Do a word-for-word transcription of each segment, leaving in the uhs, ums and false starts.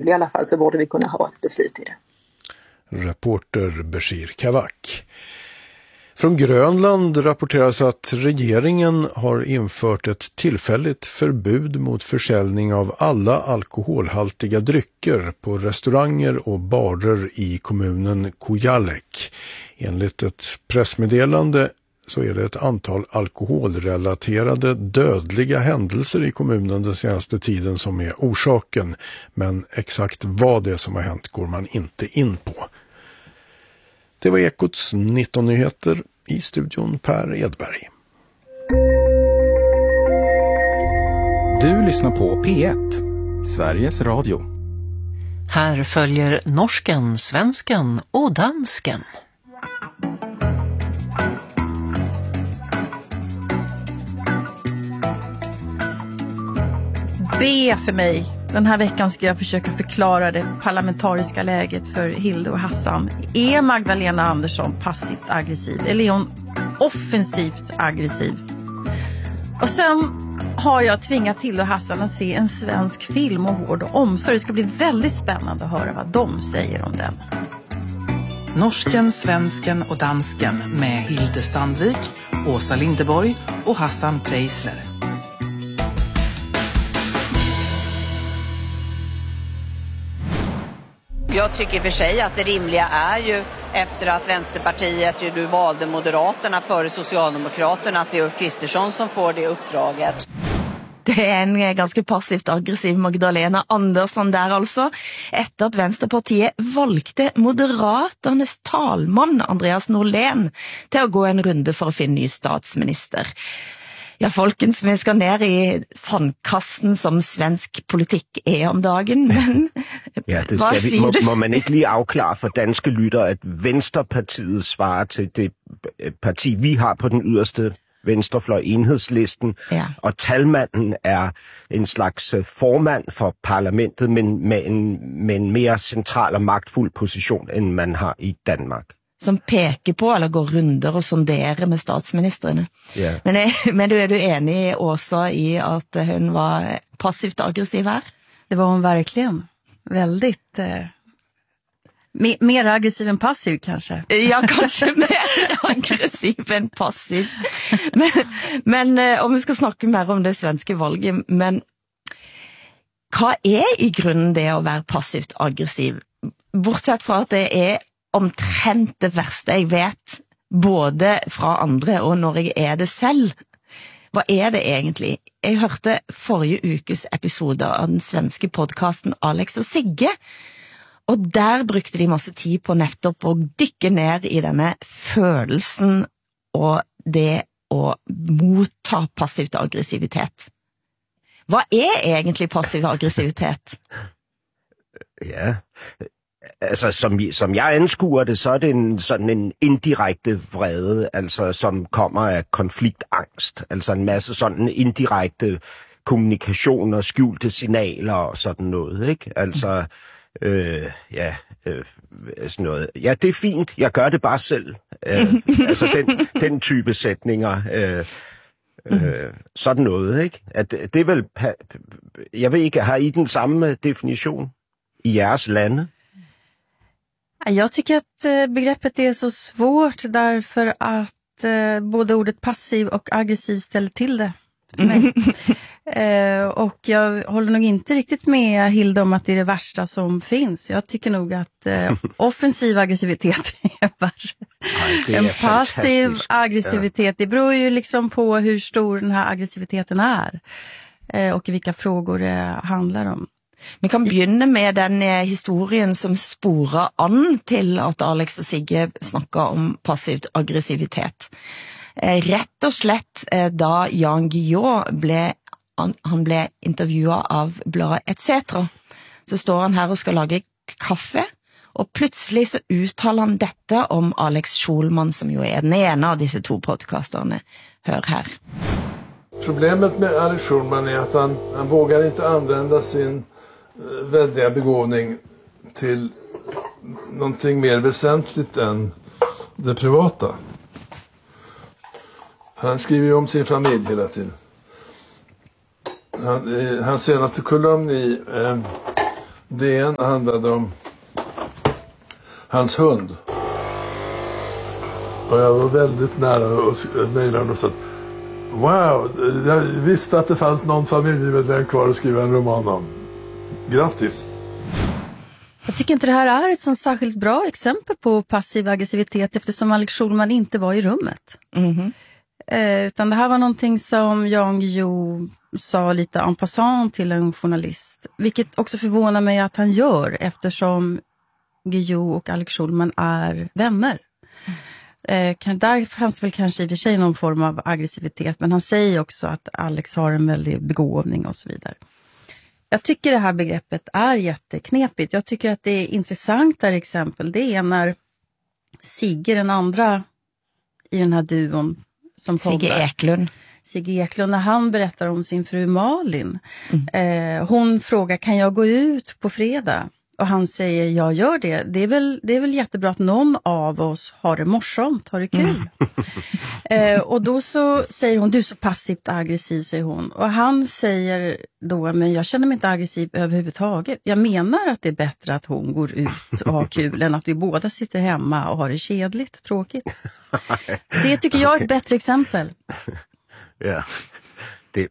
juli i alla fall så borde vi kunna ha ett beslut i det. Reporter Bashir Kavak. Från Grönland rapporteras att regeringen har infört ett tillfälligt förbud mot försäljning av alla alkoholhaltiga drycker på restauranger och barer i kommunen Kujalleq. Enligt ett pressmeddelande så är det ett antal alkoholrelaterade dödliga händelser i kommunen den senaste tiden som är orsaken, men exakt vad det är som har hänt går man inte in på. Det var Ekots nitton-nyheter, i studion Per Edberg. Du lyssnar på P ett, Sveriges Radio. Här följer norsken, svensken och dansken. Be för mig. Den här veckan ska jag försöka förklara det parlamentariska läget för Hilde och Hassan. Är Magdalena Andersson passivt aggressiv eller är hon offensivt aggressiv? Och sen har jag tvingat Hilde och Hassan att se en svensk film om vård och omsorg. Det ska bli väldigt spännande att höra vad de säger om den. Norsken, svensken och dansken med Hilde Sandvik, Åsa Lindeborg och Hassan Preisler. Jag tycker för sig att det rimliga är ju efter att Vänsterpartiet ju nu valde Moderaterna före Socialdemokraterna att det är Ulf Kristersson som får det uppdraget. Det är en ganska passivt aggressiv Magdalena Andersson där alltså, efter att Vänsterpartiet valgte Moderaternas talman Andreas Norlén till att gå en runde för att finna ny statsminister. Ja, folkens, vi skal ned i sandkassen som svensk politik er om dagen, men ja, det skal vi. Må, må man ikke lige afklare for danske lyttere, at Venstrepartiet svarer til det parti, vi har på den yderste venstrefløj, Enhedslisten, ja. Og talmanden er en slags formand for parlamentet, men med en, med en mere central og magtfuld position, end man har i Danmark. Som peker på eller går runder och sonderer med statsministrene. Yeah. Men, är, men du, är du enig Åsa i att hon var passivt aggressiv här? Det var hon verkligen. Väldigt... Eh, mer, mer aggressiv än passiv kanske. Ja, kanske mer aggressiv än passiv. Men, men eh, om vi ska snacka mer om det svenska valget, men vad är i grunden det att vara passivt aggressiv? Bortsett från att det är omtrent det verste jeg vet, både fra andre og når jeg er det selv. Hva er det egentlig? Jeg hørte forrige ukes episode av den svenske podcasten Alex og Sigge, og der brukte de masse tid på nettopp å dykke ned i denne følelsen og det å motta passivt aggressivitet. Hva er egentlig passiv aggressivitet? Ja... Altså, som, som jeg anskuer det, så er det en, sådan en indirekte vrede, altså, som kommer af konfliktangst. Altså en masse sådan indirekte kommunikation og skjulte signaler og sådan noget, ikke? Altså, øh, ja, øh, sådan noget. Ja, det er fint, jeg gør det bare selv. Øh, altså, den, den type sætninger, øh, øh, sådan noget, ikke? At, det er vel, jeg ved ikke, har I den samme definition i jeres lande? Jag tycker att begreppet är så svårt därför att eh, både ordet passiv och aggressiv ställer till det för mig. eh, och jag håller nog inte riktigt med Hilda om att det är det värsta som finns. Jag tycker nog att eh, offensiv aggressivitet är värre. En passiv aggressivitet, det beror ju liksom på hur stor den här aggressiviteten är eh, och vilka frågor det handlar om. Vi kan begynne med den historien som sporer an til at Alex og Sigge snakker om passivt aggressivitet. Rett og slett da Jan Guillou ble, han ble intervjuet av bladet et cetera, så står han her og skal lage kaffe, og plutselig så uttaler han dette om Alex Schulman, som jo er den ene av disse to podcasterne. Hør her. Problemet med Alex Schulman är att han, han vågar inte använda sin väldiga begåvning till någonting mer väsentligt än det privata. Han skriver ju om sin familj hela tiden. Han, hans senaste kolumn i eh, D N handlade om hans hund. Och jag var väldigt nära att mejla och sa wow, jag visste att det fanns någon familjemedlem kvar att skriva en roman om. Grattis! Jag tycker inte det här är ett sånt särskilt bra exempel på passiv aggressivitet eftersom Alex Schulman inte var i rummet. Mm-hmm. Eh, utan det här var någonting som Jan Guillou sa lite en passant till en journalist. Vilket också förvånar mig att han gör eftersom Guillou och Alex Schulman är vänner. Eh, kan, där fanns väl kanske i och för sig någon form av aggressivitet, men han säger också att Alex har en väldig begåvning och så vidare. Jag tycker det här begreppet är jätteknepigt. Jag tycker att det är intressantare exempel. Det är när Sigge, den andra i den här duon som Sigge poddar, Eklund. Sigge Eklund, när han berättar om sin fru Malin. Mm. Eh, hon frågar, kan jag gå ut på fredag? Och han säger, jag gör det. Det är väl, det är väl jättebra att någon av oss har det morsomt, har det kul. Mm. eh, och då så säger hon, du är så passivt aggressiv, säger hon. Och han säger då, men jag känner mig inte aggressiv överhuvudtaget. Jag menar att det är bättre att hon går ut och har kul än att vi båda sitter hemma och har det kedligt, tråkigt. Det tycker jag är ett bättre exempel. Ja, det...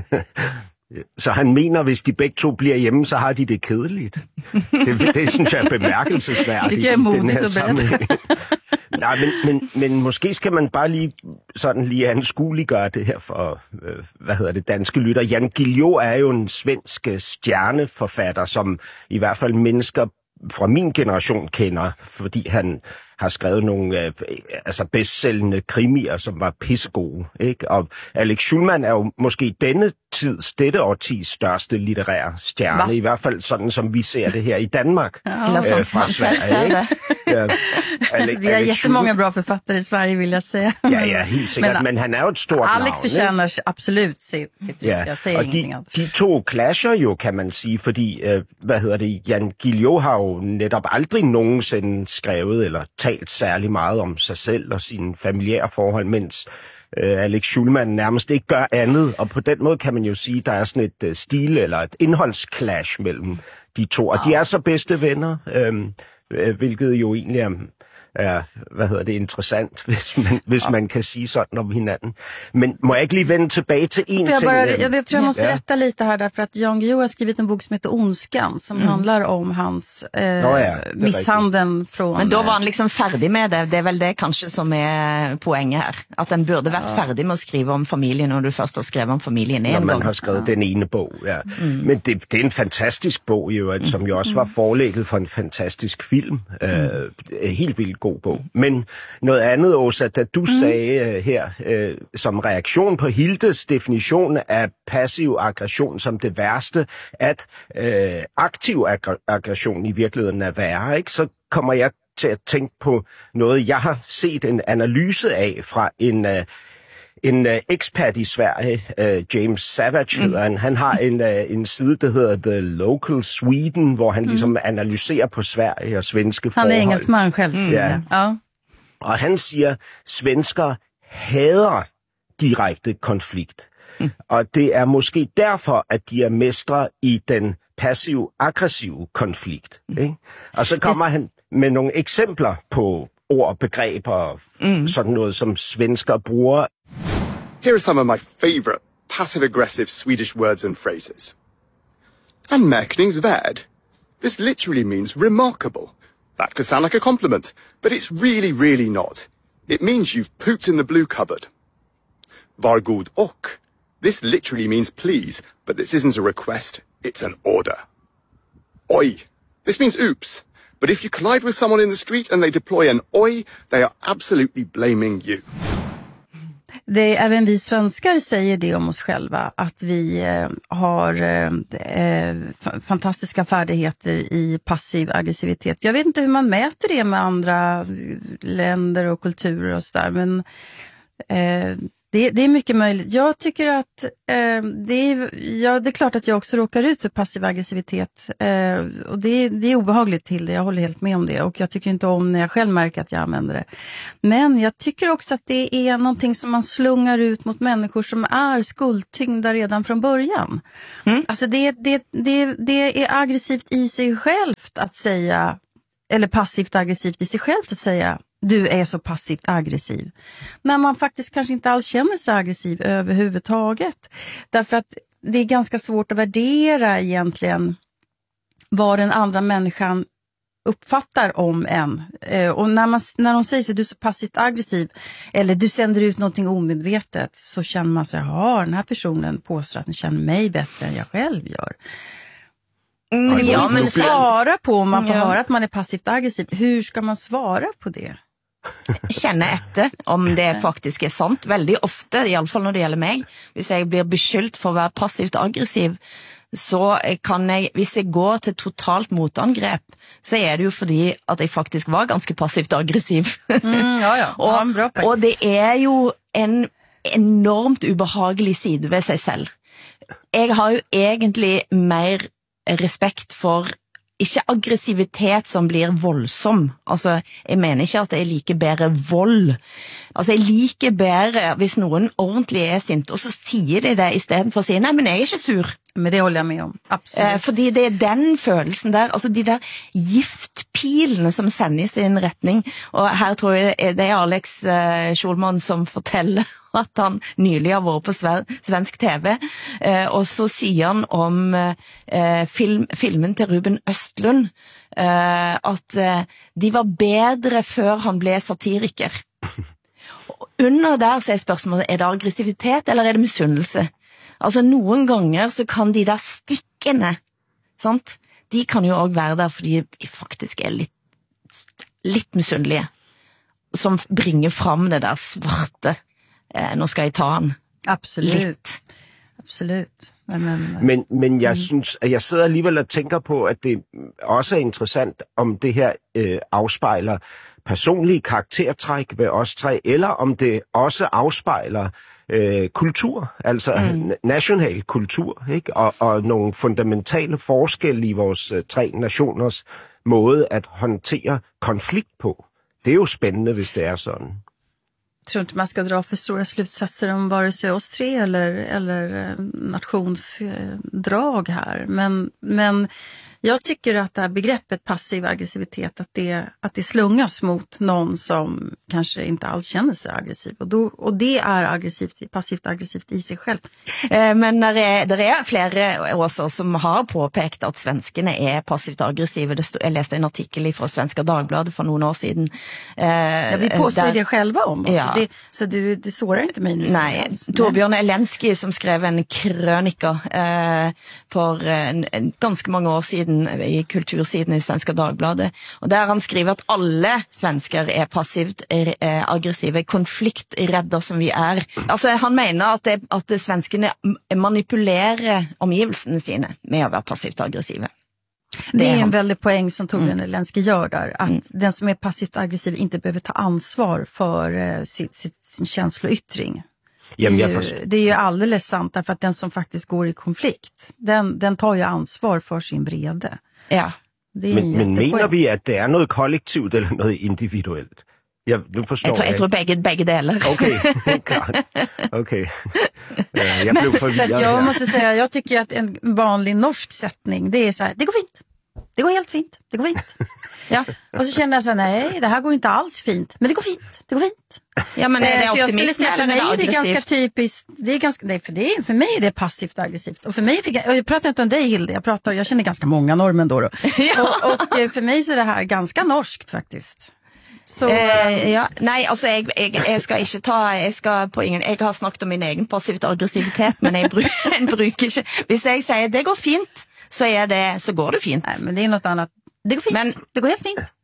Så han mener, hvis de begge to bliver hjemme, så har de det kedeligt. Det, det synes jeg er bemærkelsesværdigt. Det gør modigt at berätta. Nej, men, men, men måske skal man bare lige sådan lige anskueliggøre det her for, øh, hvad hedder det, danske lytter. Jan Guillou er jo en svensk stjerneforfatter, som i hvert fald mennesker fra min generation kender, fordi han har skrevet nogle øh, altså bestsellende krimier, som var pissegode, ikke? Og Alex Schulman er jo måske denne tids, dette årtis største litterære stjerne, Hva? I hvert fald sådan, som vi ser det her i Danmark. Ja. Eller som øh, fra Sverige, ikke? Ja. Ale- vi har Alex jättemånga bra författare i Sverige, vill jag säga. Ja, ja, helt sikkert, men, men han er jo et stort Alex navn. förtjänar absolut sitt, sitt ja. Jeg säger og ingenting de, annat. de to clasher jo, kan man sige, fordi, øh, hvad hedder det, Jan Guillou har jo netop aldrig nogensinde skrevet eller talt særlig meget om sig selv og sine familiære forhold, mens øh, Alex Schulman nærmest ikke gør andet. Og på den måde kan man jo sige, der er sådan et øh, stil eller et indholdsclash mellem de to. Og de er så bedste venner, øh, øh, hvilket jo egentlig er... Ja, hvad hedder det, interessant, hvis man, hvis ja. man kan sige sådan om hinanden. Men må jeg ikke lige vende tilbage til en jag ting? Bara, jag, jag tror jag måste ja. rätta lite här därför att Jan Guillou har skrivit en bok som heter Ondskan som mm. handlar om hans eh, ja, ja, misshandeln från... Men då var han liksom färdig med det. Det är väl det kanske som är poängen här. Att den burde varit ja. färdig med att skriva om familjen när du först har skrivit om familjen en Når man gång. har skrevet ja. den ene bog, ja. Mm. Men det, det er en fantastisk bog, jo, som jo også var forlægget for en fantastisk film. Mm. Øh, helt vildt god bog. Men noget andet, Åsa, da du mm. sagde uh, her, uh, som reaktion på Hildes definition af passiv aggression som det værste, at uh, aktiv ag- aggression i virkeligheden er værre, ikke? Så kommer jeg til at tænke på noget, jeg har set en analyse af fra en... Uh, En uh, ekspert i Sverige, uh, James Savage hedder han, han har en, uh, en side, der hedder The Local Sweden, hvor han mm. ligesom analyserer på Sverige og svenske forhold. Han er engelskmand selv, skal ja. ja. Og han siger, at svensker hader direkte konflikt. Mm. Og det er måske derfor, at de er mestre i den passiv-aggressive konflikt. Mm. Ikke? Og så kommer Hvis... han med nogle eksempler på ord og begreber og mm. sådan noget, som svensker bruger. Here are some of my favorite passive-aggressive Swedish words and phrases. Anmärkningsvärd. This literally means remarkable. That could sound like a compliment, but it's really, really not. It means you've pooped in the blue cupboard. Var god och. This literally means please, but this isn't a request, it's an order. Oj. This means oops. But if you collide with someone in the street and they deploy an oj, they are absolutely blaming you. Det, även vi svenskar säger det om oss själva, att vi eh, har eh, f- fantastiska färdigheter i passiv aggressivitet. Jag vet inte hur man mäter det med andra länder och kulturer och sådär, men eh, Det, det är mycket möjligt. Jag tycker att eh, det, är, ja, det är klart att jag också råkar ut för passiv aggressivitet. Eh, och det, det är obehagligt till det, jag håller helt med om det. Och jag tycker inte om när jag själv märker att jag använder det. Men jag tycker också att det är någonting som man slungar ut mot människor som är skuldtyngda redan från början. Mm. Alltså det, det, det, det är aggressivt i sig självt att säga, eller passivt aggressivt i sig självt att säga, du är så passivt aggressiv. Men man faktiskt kanske inte alls känner sig aggressiv överhuvudtaget. Därför att det är ganska svårt att värdera egentligen vad den andra människan uppfattar om en. Och när, man, när de säger så, du är så passivt aggressiv eller du sänder ut någonting omedvetet, så känner man sig, ja, den här personen påstår att den känner mig bättre än jag själv gör. Mm, det går ja, inte att svara på om man får ja. höra att man är passivt aggressiv. Hur ska man svara på det? Känne etter om det faktisk er sant. Veldig ofte, i alle fall når det gjelder meg, hvis jeg blir beskyldt for å være passivt aggressiv, så kan jeg, hvis jeg går til totalt motangrep, så er det jo fordi at jeg faktisk var ganske passivt aggressiv. Mm, ja, ja. og, ja, bra poeng. og det er jo en enormt ubehagelig side ved seg selv. Jeg har jo egentlig mer respekt for ikke aggressivitet som blir voldsom. Altså, jeg mener ikke at det er like bedre vold. Altså, jeg liker bedre hvis noen ordentlig er sint, og så sier de det i stedet for å si, nei, men jeg er ikke sur. Men det håller jag med om, absolut. Eh, fordi det er den følelsen der, altså de der giftpilene som sendes i en retning, og her tror jeg det er Alex eh, Schulman som forteller at han nylig har vært på svensk tv, eh, og så sier han om eh, film, filmen til Ruben Östlund, eh, at eh, de var bedre før han ble satiriker. Under der så er spørsmålet, er det aggressivitet eller er det misunnelse? Altså noen ganger så kan de der stikkene, sant? De kan jo også være der fordi de faktisk er litt, litt misunnelige, som bringer fram det der svarte. Eh, nå skal jeg ta han. Absolut. Litt. Absolut. Men, men, men, men jeg synes, at jeg sidder alligevel og tænker på, at det også er interessant, om det her øh, afspejler personlige karaktertræk ved os tre, eller om det også afspejler øh, kultur, altså mm. national kultur, ikke? Og, og nogle fundamentale forskelle i vores øh, tre nationers måde at håndtere konflikt på. Det er jo spændende, hvis det er sådan. Jag tror inte man ska dra för stora slutsatser om vare sig oss tre eller, eller nationsdrag här. Men, men jag tycker att det här begreppet passiv aggressivitet, att det, att det slungas mot någon som kanske inte alls känner sig aggressiv. Och, då, och det är aggressivt, passivt aggressivt i sig själv. Eh, men det är, det är flera åser som har påpekt att svenskarna är passivt aggressiva. Det stod, jag läste en artikel från Svenska Dagbladet för några år sedan. Eh, ja, vi påstår där, det själva om oss. Ja. Det, så du, du sårar inte mig nu. Nej, Torbjörn Elensky som skrev en krönika eh, för en, en, ganska många år sedan i kultursiden i Svenska Dagbladet, och där han skriver att alla svenskar är passivt är, är aggressiva, konflikträdda som vi är. Alltså han menar att det, att det svenskarna manipulerar omgivelsene sina med att vara passivt aggressiva. Det, det är en hans... väldigt poäng som Torbjörn mm. Elensky gör där, att mm. den som är passivt aggressiv inte behöver ta ansvar för uh, sin, sin, sin känsloyttring. Jamen, det, är ju, det är ju alldeles sant, därför att den som faktiskt går i konflikt, den, den tar ju ansvar för sin vrede. Ja. Det är men, men menar vi att det är något kollektivt eller något individuellt? Jag, du förstår, jag tror, jag tror bägge, bägge delar. Okej, okay. Okej. Okay. Jag blev förvirrad. Jag måste säga, jag tycker att en vanlig norsk sättning, det är så här, det går fint. Det går helt fint. Det går fint. Ja. Och så kände jag så här, nej, det här går inte alls fint. Men det går fint. Det går fint. Ja, men är det så jag skulle säga, för mig är det ganska typiskt. Det är ganska, nej, för, det är, för mig är det passivt aggressivt. Och för mig är det, och jag pratar inte om dig, Hilde. Jag, pratar, jag känner ganska många norrmän då. då. Ja. Och, och för mig så är det här ganska norskt faktiskt. Så, eh, ja, nej, alltså jag, jag, jag ska inte ta, jag ska på ingen, jag har snackat om min egen passivt aggressivitet, men jag, bruk, jag brukar inte, hvis jag säger det går fint, så är det, så går det fint. Nej, men det är något annat. Det går fint. Men, det går helt fint.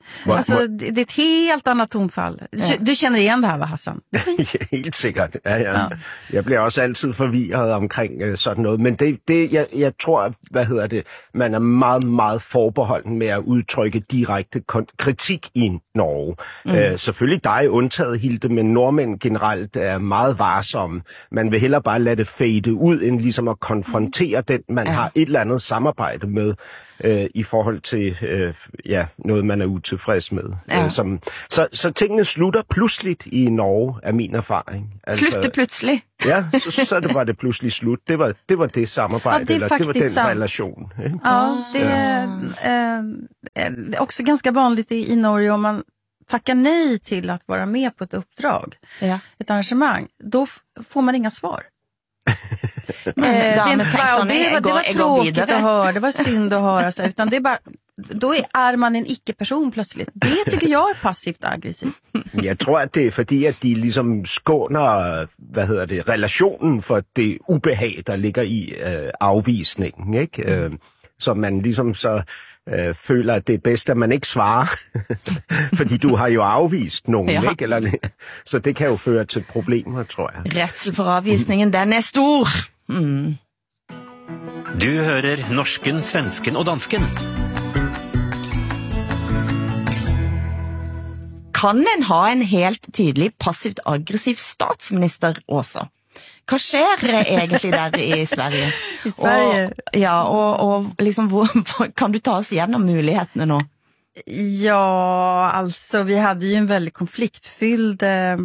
Må, alltså, må... Det, det är ett helt annat tonfall. Ja. Du, du känner igen det här, va, Hassan? Helt sikkert. Ja, ja. Ja. Jeg bliver også altid forvirret omkring øh, sådan noget. Men det, det jeg, jeg tror, hvad hedder det, man er meget, meget forbeholden med at udtrykke direkte kritik i Norge. Mm. Øh, selvfølgelig dig undtaget, Hilde, men nordmænd generelt er meget varsomme. Man vil hellere bare lade det fade ud, end ligesom at konfrontere den, man ja. har et eller andet samarbejde med. Øh, i forhold til øh, ja, noget, man er utilfreds med. Ja. Øh, som, så, så tingene slutter pludseligt i Norge, er min erfaring. Altså, Slutte pludselig? Ja, så, så det var det pludselig slut. Det var det, var det samarbejde, ja, det eller det var den sant. relation. Ikke? Ja, det är äh, också ganska vanligt i, i Norge om man tackar nej till att vara med på ett uppdrag, ja. ett arrangemang, då f- får man inga svar. Men, eh, det, var, det, var, det var tråkigt att höra, det var synd att höra så, utan det är bara, då är, är man en icke-person plötsligt. Det tycker jag är passivt aggressivt. Jeg tror, at det er fordi, at de ligesom skåner, hvad hedder det, relationen for det ubehag, der ligger i øh, afvisningen, ikke? Øh, så man ligesom så øh, føler, at det er bedst, at man ikke svarer, fordi du har jo afvist nogen, ja. ikke? Eller, så det kan jo føre til problemer, tror jeg. Rädsel for avvisningen, den er stor. Mm. Du hører norsken, svensken og dansken. Kan en ha en helt tydelig passivt aggressiv statsminister også? Hva skjer egentlig der i Sverige? I Sverige? Og, ja, og, og liksom, hvor, kan du ta oss igenom mulighetene nå? Ja, alltså vi hade ju en väldigt konfliktfylld eh,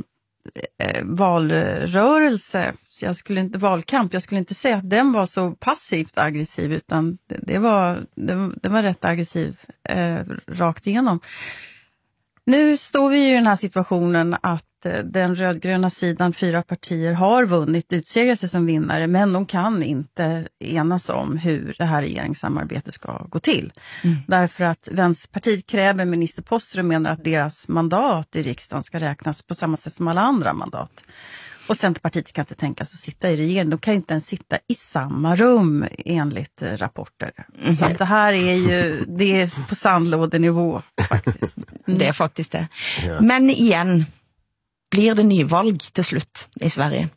valrörelse. Så jag skulle inte, valkamp, jag skulle inte säga att den var så passivt aggressiv, utan det, det, var, det, det var rätt aggressiv eh, rakt igenom. Nu står vi i den här situationen att den rödgröna sidan, fyra partier, har vunnit, utsegrat sig som vinnare, men de kan inte enas om hur det här regeringssamarbetet ska gå till. Mm. Därför att Vänsterpartiet kräver ministerposter och menar att deras mandat i riksdagen ska räknas på samma sätt som alla andra mandat. Och Centerpartiet kan inte tänka sig att sitta i regeringen. De kan inte ens sitta i samma rum enligt rapporter. Mm. Så att det här är ju, det är på sandlådenivå faktiskt. Mm. Det är faktiskt det. Ja. Men igen, blir det nyvalg till slut i Sverige?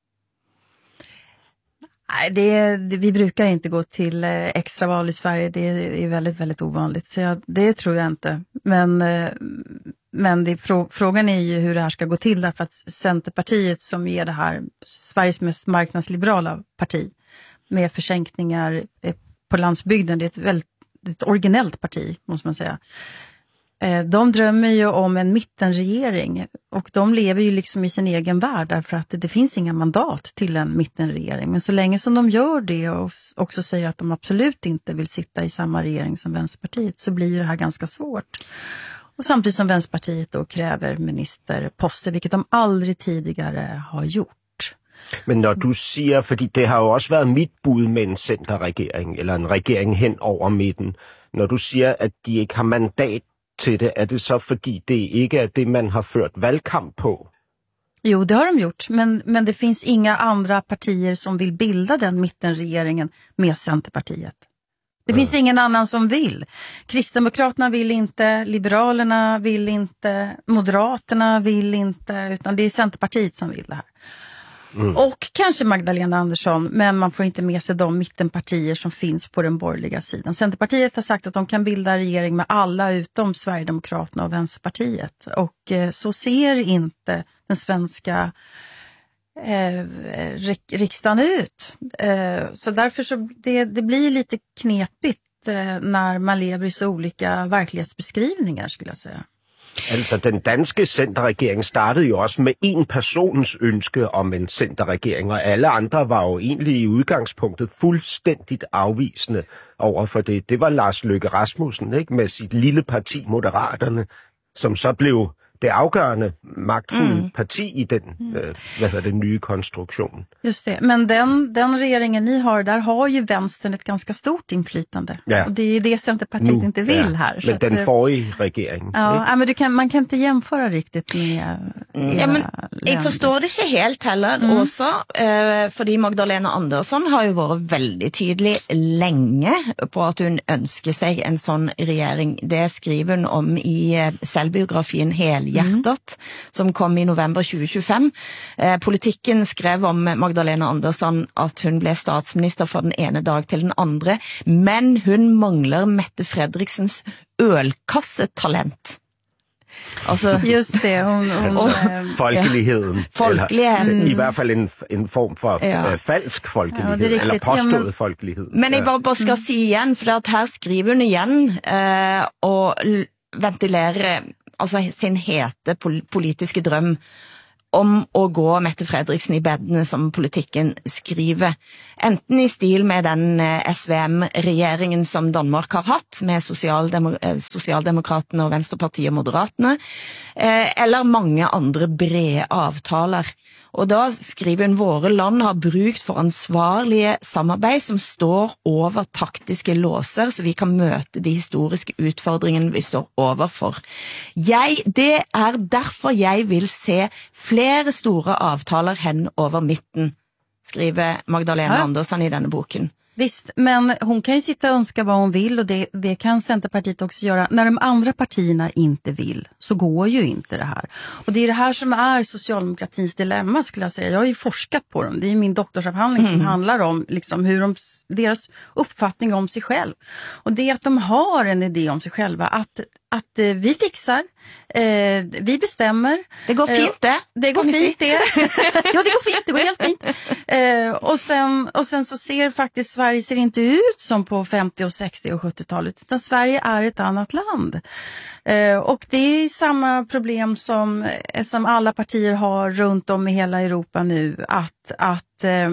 Nej, det, det, vi brukar inte gå till extraval i Sverige. Det är väldigt, väldigt ovanligt. Så jag, det tror jag inte. Men... Men det, frågan är ju hur det här ska gå till, därför att Centerpartiet, som är det här Sveriges mest marknadsliberala parti med försänkningar på landsbygden, det är ett väldigt ett originellt parti, måste man säga. De drömmer ju om en mittenregering, och de lever ju liksom i sin egen värld, därför att det finns inga mandat till en mittenregering. Men så länge som de gör det och också säger att de absolut inte vill sitta i samma regering som Vänsterpartiet, så blir det här ganska svårt. Och samtidigt som Vänsterpartiet då kräver ministerposter, vilket de aldrig tidigare har gjort. Men når du siger, fordi det har jo også været mit bud med en centerregering, eller en regering hen over midten. Når du siger, at de ikke har mandat til det, er det så fordi det ikke er det, man har ført valgkamp på? Jo, det har de gjort, men, men det finns inga andra partier som vill bilda den mittenregeringen med Centerpartiet. Det finns ingen annan som vill. Kristdemokraterna vill inte, Liberalerna vill inte, Moderaterna vill inte, utan det är Centerpartiet som vill det här. Mm. Och kanske Magdalena Andersson, men man får inte med sig de mittenpartier som finns på den borgerliga sidan. Centerpartiet har sagt att de kan bilda regering med alla utom Sverigedemokraterna och Vänsterpartiet. Och eh, så ser inte den svenska Eh, riksdagen ut. Eh, så därför så det, det blir lite knepigt eh, när man lever i så olika verklighetsbeskrivningar, skulle jag säga. Altså, den danske centerregering startede jo også med en persons ønske om en centerregering, og alle andre var jo egentlig i udgangspunktet fuldstændigt afvisende over for det. Det var Lars Løkke Rasmussen, ikke, med sit lille parti Moderaterne, som så blev det afgørende magtfulle Mm. parti i den øh, hvad hedder det, nye konstruktion. Just det, men den, den regeringen ni har, där har ju vänstern ett ganska stort inflytande. Ja. Och det är ju det Centerpartiet Nu, inte vill ja. här. Så Men att, den eh, forrige regering. Ja, ja, men du kan, man kan inte jämföra riktigt med Ja, men jeg länder. forstår det ikke helt heller Mm. også, eh, fordi Magdalena Andersson har jo vært veldig tydelig lenge på at hun ønsker seg en sånn regjering. Det skriver hun om i eh, selvbiografien Helhjertet, som kom i november tjue tjuefem. Eh, Politikken skrev om Magdalena Andersson at hun ble statsminister fra den ene dag til den andre, men hun mangler Mette Fredriksens ølkassetalent. Altså, Just det, hon, hon, Og- eh, Folkeligheden. Ja. Folkeligheden. Eller, I hvert fald en, en form for Ja. øh, falsk Ja, folkelighed, det er riktigt. eller påstået Ja, men- folkelighed. Men jeg Ja. bare, bare skal si igjen, for at her skriver hun igjen eh, og l- ventilerer altså, sin hete pol politiske drøm om å gå Mette Fredriksen i bedene, som politikken skriver. Enten i stil med den eh, S V M-regjeringen som Danmark har hatt, med sosialdemo eh, Sosialdemokratene og Venstrepartiet og Moderatene, eh, eller mange andre brede avtaler. Og da skriver hun, våre land har brukt for ansvarlige samarbeid som står over taktiske låser, så vi kan møte de historiske utfordringene vi står overfor. Jeg, det er derfor jeg vil se flere store avtaler hen over midten, skriver Magdalena Ja. Andersson i denne boken. Visst, men hon kan ju sitta och önska vad hon vill och det, det kan Centerpartiet också göra. När de andra partierna inte vill så går ju inte det här. Och det är det här som är socialdemokratins dilemma, skulle jag säga. Jag har ju forskat på dem. Det är min doktorsavhandling Mm. som handlar om liksom hur de, deras uppfattning om sig själv. Och det är att de har en idé om sig själva. Att, att eh, vi fixar, eh, vi bestämmer. Det går fint det. Eh, det går kan vi fint si. det. Ja, det går fint. Det går helt fint. Eh, och, sen, och sen så ser faktiskt Sverige ser inte ut som på femtio- och sextio- och sjuttiotalet, utan Sverige är ett annat land. Eh, och det är samma problem som, som alla partier har runt om i hela Europa nu, att, att eh,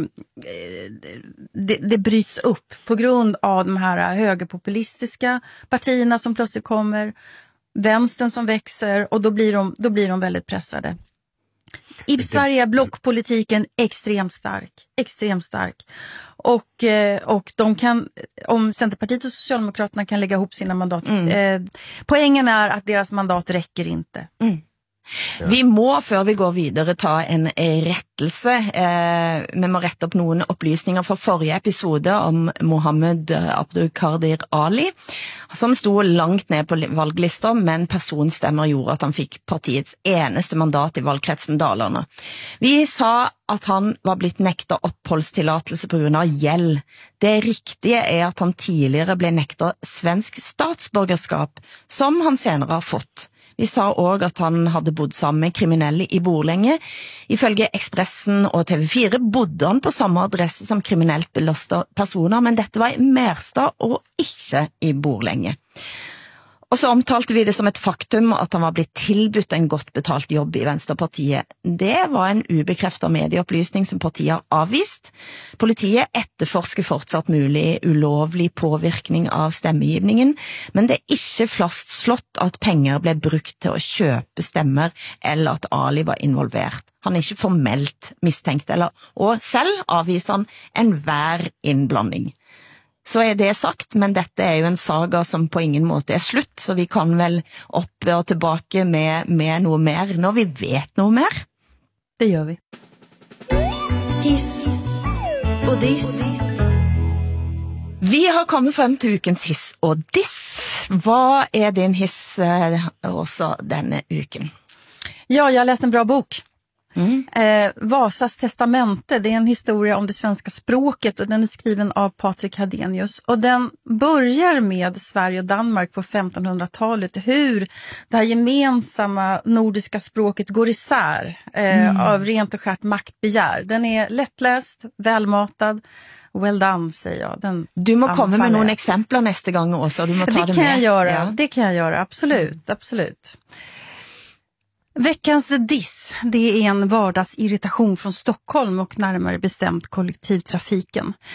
det, det bryts upp på grund av de här högerpopulistiska partierna som plötsligt kommer, vänstern som växer, och då blir de, då blir de väldigt pressade. I Sverige är blockpolitiken extremt stark, extremt stark. Och, eh, och de kan, om Centerpartiet och Socialdemokraterna kan lägga ihop sina mandat, Mm. eh, poängen är att deras mandat räcker inte. Mm. Vi må, før vi går videre, ta en rettelse. Eh, vi må rette opp noen opplysninger fra forrige episode om Mohammed Abdulkadir Ali, som sto langt ned på valglister, men personstemmer gjorde at han fikk partiets eneste mandat i valgkretsen Dalarna. Vi sa at han var blitt nekta oppholdstillatelse på grunn av gjeld. Det riktige er at han tidligere ble nekta svensk statsborgerskap, som han senere har fått. Vi sa også at han hadde bodd sammen med kriminelle i Borlänge. Ifølge Expressen og T V fire bodde han på samme adresse som kriminelt belastet personer, men dette var i Märsta og ikke i Borlänge. Og så omtalte vi det som et faktum at han var blitt tilbudt en godt betalt jobb i Venstrepartiet. Det var en ubekreftet medieopplysning som partiet har avvist. Politiet etterforsker fortsatt mulig ulovlig påvirkning av stemmegivningen, men det er ikke fastslått at penger ble brukt til å kjøpe stemmer, eller at Ali var involvert. Han er ikke formelt mistenkt, eller, og selv avviser han enhver innblanding. Så er det sagt, men dette er jo en saga som på ingen måte er slutt, så vi kan vel opp og tilbake med, med noe mer når vi vet noe mer. Det gör vi. Hiss och diss. Vi har kommet frem til ukens hiss og diss. Hva er din hiss eh, også denne uken? Ja, jag har läst en bra bok. Mm. Eh, Vasas testamente, det är en historia om det svenska språket och den är skriven av Patrik Hadenius. Och den börjar med Sverige och Danmark på femtonhundratalet, hur det här gemensamma nordiska språket går isär eh, Mm. av rent och skärt maktbegär. Den är lättläst, välmatad. Well done, säger jag. Den Du må komme med anbefaller noen jag. eksempler neste gang også, du må ta det, Det med. kan jag göra, Ja. det kan jag göra, absolut, absolut. Veckans diss, det är en vardagsirritation från Stockholm och närmare bestämt kollektivtrafiken.